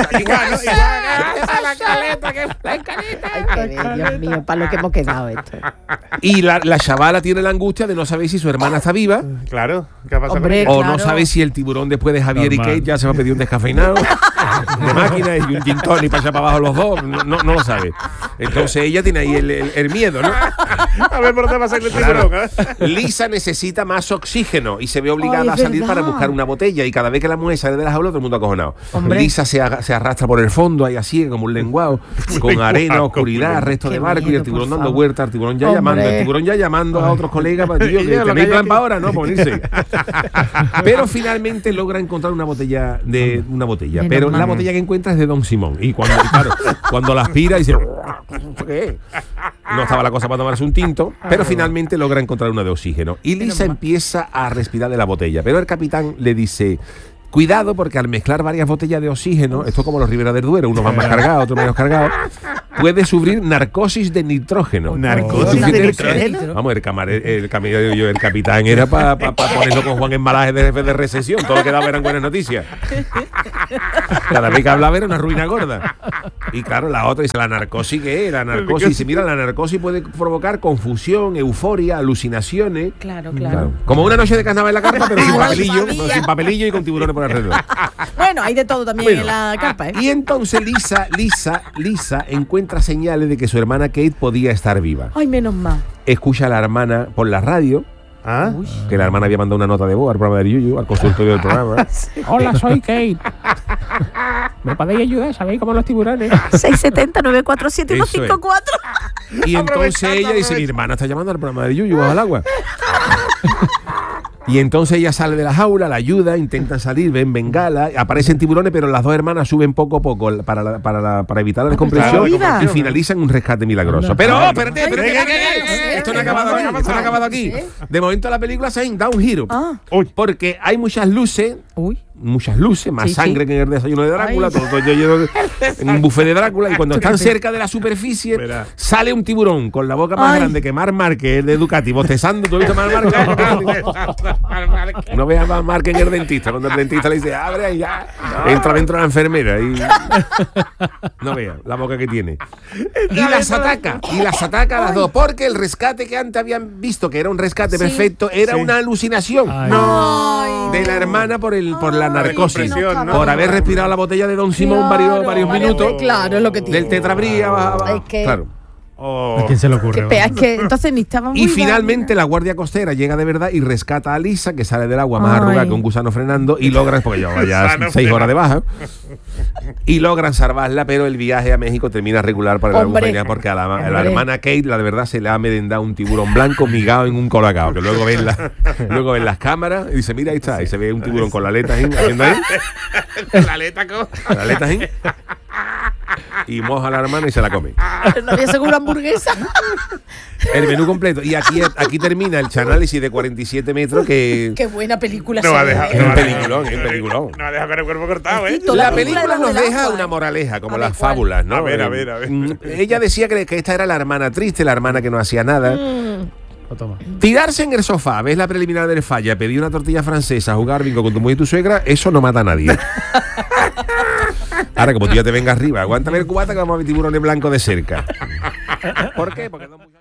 La escaleta, que la escaleta. Ay, qué bien, Dios mío, para lo que hemos quedado esto. Y la, la chavala tiene la angustia de no saber si su hermana está viva. Claro, ¿qué ha pasado Hombre, con O ella? no claro. sabe si el tiburón después de Javier Normal. y Kate ya se va a pedir un descafeinado de máquina y un gin tonic para allá para abajo los dos. No, no, no lo sabe. Entonces ella tiene ahí el, el- el miedo, ¿no? A ver por dónde va a salir el Claro. tiburón, ¿eh? Lisa necesita más oxígeno y se ve obligada Ay, a es salir verdad. para buscar una botella. Y cada vez que la mujer sale de la jaula, todo el mundo acojonado. Hombre. Lisa se, aga- se arrastra por el fondo, ahí así, como un lenguado, con arena, oscuridad, resto Qué de barco y el miedo, tiburón por dando favor. vuelta, el tiburón ya Hombre. llamando, el tiburón ya llamando a otros colegas para tío, que Ya, lo tenéis que plan hay para ahora, ¿no? Por irse. Pero finalmente logra encontrar una botella de una botella. Menos Pero mal. la botella que encuentra es de Don Simón. Y cuando, claro, cuando la aspira dice, ¿qué? No estaba la cosa para tomarse un tinto, pero finalmente logra encontrar una de oxígeno. Y Lisa empieza a respirar de la botella, pero el capitán le dice: cuidado, porque al mezclar varias botellas de oxígeno, esto es como los Ribera del Duero, unos van más cargados, otros menos cargados, puede sufrir narcosis de nitrógeno. ¿Narcosis Tú de fíjate, nitrógeno? Vamos, el, camarero, el, camarero, yo, el capitán era para pa, pa ponerlo con Juan Embalaje de jefe de recesión. Todo lo que daba eran buenas noticias. Cada vez que hablaba era una ruina gorda. Y claro, la otra dice: la narcosis, ¿qué es? La narcosis. Dice: mira, la narcosis puede provocar confusión, euforia, alucinaciones. Claro, Claro. claro. Como una noche de carnaval en la carpa, pero sin Igual papelillo, sabía. no, sin papelillo y con tiburones por alrededor. Bueno, hay de todo también Bueno, en la carpa, ¿eh? Y entonces Lisa, Lisa, Lisa encuentra señales de que su hermana Kate podía estar viva. Ay, menos mal. Escucha a la hermana por la radio, ¿Ah? que la hermana había mandado una nota de voz al programa de Yuyu, al consultorio del programa. Hola, soy Kate. ¿Me podéis ayudar? ¿Sabéis cómo los tiburones? seis siete cero, nueve cuatro siete, uno Eso es. cinco cuatro. Y entonces ella dice: mi hermana está llamando al programa de Yuyu bajo el agua. Y entonces ella sale de la jaula, la ayuda, intentan salir, ven bengala, aparecen tiburones, pero las dos hermanas suben poco a poco para, la- para, la- para evitar la descompresión Claro, y finalizan un rescate milagroso. Pero, oh, espérate, espérate, Venga, espérate, ¿qué, qué, qué? esto no ha acabado aquí, esto no ha acabado aquí. De momento la película se en downhill, Ah. porque hay muchas luces, Uy. muchas luces, más Sí, sangre sí. que en el desayuno de Drácula, Ay. todo, todo lleno de- en un buffet de Drácula, y cuando están cerca de la superficie, Verá. sale un tiburón con la boca más Ay. grande que Marc Márquez, el de Ducati, bostezando. ¿Tú has visto a Marc Márquez? No veas a Marc Márquez en el dentista, cuando el dentista le dice: abre ahí ya, entra dentro de la enfermera y no veas la boca que tiene. Y las ataca, y las ataca a las dos, porque el rescate que antes habían visto que era un rescate Sí. perfecto era Sí. una alucinación. Ay. No. De la hermana por el por la narcosis, compresión, ¿no? por haber respirado la botella de Don Simón Claro, varios, varios varias minutos, veces, claro, es lo que tiene. del tetrabría, va- va- Es que- claro. Oh. ¿A quién se le ocurre? Qué pea, es que entonces ni estaba muy Y finalmente la guardia costera llega de verdad y rescata a Lisa, que sale del agua más Ay. arrugada que un gusano frenando, y logran, porque llevaba ya Gusano seis horas de frenando. baja, y logran salvarla, pero el viaje a México termina regular para la Hombre. compañía, porque a la, a la Hombre. hermana Kate, la de verdad, se le ha merendado un tiburón blanco migado en un colacao, que luego ven, la, luego ven las cámaras y dice: mira, ahí está, y se ve un tiburón con la aleta ahí, haciendo ahí, La aleta con... la aleta ahí, y moja a la hermana y se la come. No había seguro hamburguesa. El menú completo. Y aquí, aquí termina el chanálisis de cuarenta y siete metros, que Qué buena película. No va a se ve, dejar. ¿eh? es no un va a dejar- peliculón, es un peliculón. No va a dejar con el cuerpo cortado, ¿eh? Toda La la película película nos debajo del deja agua. una moraleja, como A las ver, ¿cuál? fábulas, ¿no? A ver, a Eh, ver, a ver. mm, Ella decía que, que esta era la hermana triste, la hermana que no hacía nada. O toma. Tirarse en el sofá, ves la preliminar del falla, pedir una tortilla francesa, jugar bingo con tu mujer y tu suegra, eso no mata a nadie. Ahora, como tú ya te vengas arriba, aguántame el cubata que vamos a ver tiburones blancos de cerca. ¿Por qué? Porque dos muchachos...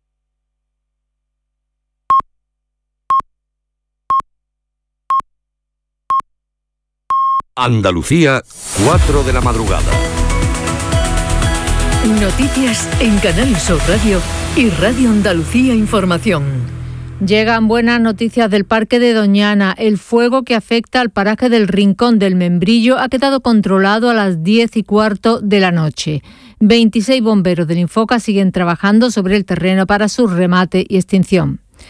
Andalucía, cuatro de la madrugada. Noticias en Canal Sur Radio y Radio Andalucía Información. Llegan buenas noticias del Parque de Doñana. El fuego que afecta al paraje del Rincón del Membrillo ha quedado controlado a las diez y cuarto de la noche. veintiséis bomberos del Infoca siguen trabajando sobre el terreno para su remate y extinción.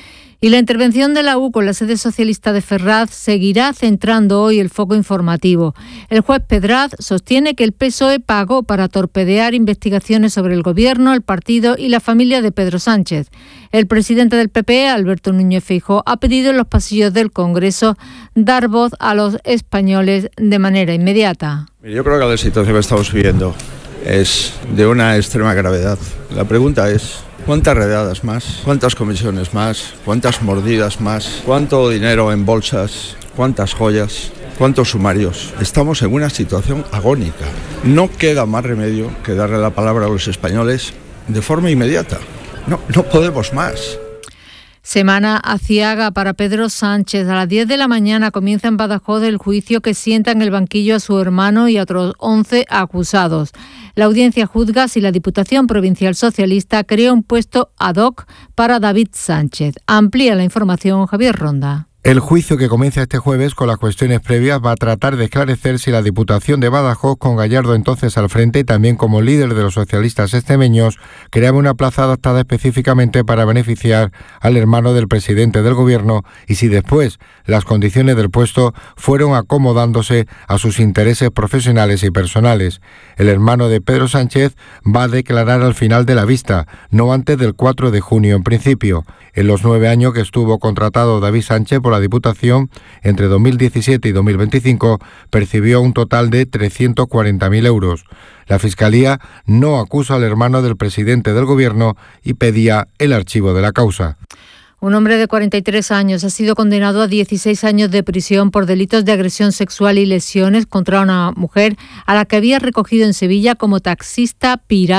Y la intervención de la U con la sede socialista de Ferraz seguirá centrando hoy el foco informativo. El juez Pedraz sostiene que el P S O E pagó para torpedear investigaciones sobre el gobierno, el partido y la familia de Pedro Sánchez. El presidente del P P, Alberto Núñez Feijóo, ha pedido en los pasillos del Congreso dar voz a los españoles de manera inmediata. Yo creo que la situación que estamos viviendo es de una extrema gravedad. La pregunta es: ¿cuántas redadas más? ¿Cuántas comisiones más? ¿Cuántas mordidas más? ¿Cuánto dinero en bolsas? ¿Cuántas joyas? ¿Cuántos sumarios? Estamos en una situación agónica. No queda más remedio que darle la palabra a los españoles de forma inmediata. No, no podemos más. Semana aciaga para Pedro Sánchez. A las diez de la mañana comienza en Badajoz el juicio que sienta en el banquillo a su hermano y a otros once acusados. La audiencia juzga si la Diputación Provincial Socialista crea un puesto ad hoc para David Sánchez. Amplía la información Javier Ronda. El juicio, que comienza este jueves con las cuestiones previas, va a tratar de esclarecer si la Diputación de Badajoz, con Gallardo entonces al frente y también como líder de los socialistas extremeños, creaba una plaza adaptada específicamente para beneficiar al hermano del presidente del Gobierno, y si después las condiciones del puesto fueron acomodándose a sus intereses profesionales y personales. El hermano de Pedro Sánchez va a declarar al final de la vista, no antes del cuatro de junio en principio. En los nueve años que estuvo contratado David Sánchez por la Diputación, entre dos mil diecisiete y dos mil veinticinco, percibió un total de trescientos cuarenta mil euros. La Fiscalía no acusa al hermano del presidente del Gobierno y pedía el archivo de la causa. Un hombre de cuarenta y tres años ha sido condenado a dieciséis años de prisión por delitos de agresión sexual y lesiones contra una mujer a la que había recogido en Sevilla como taxista pirata.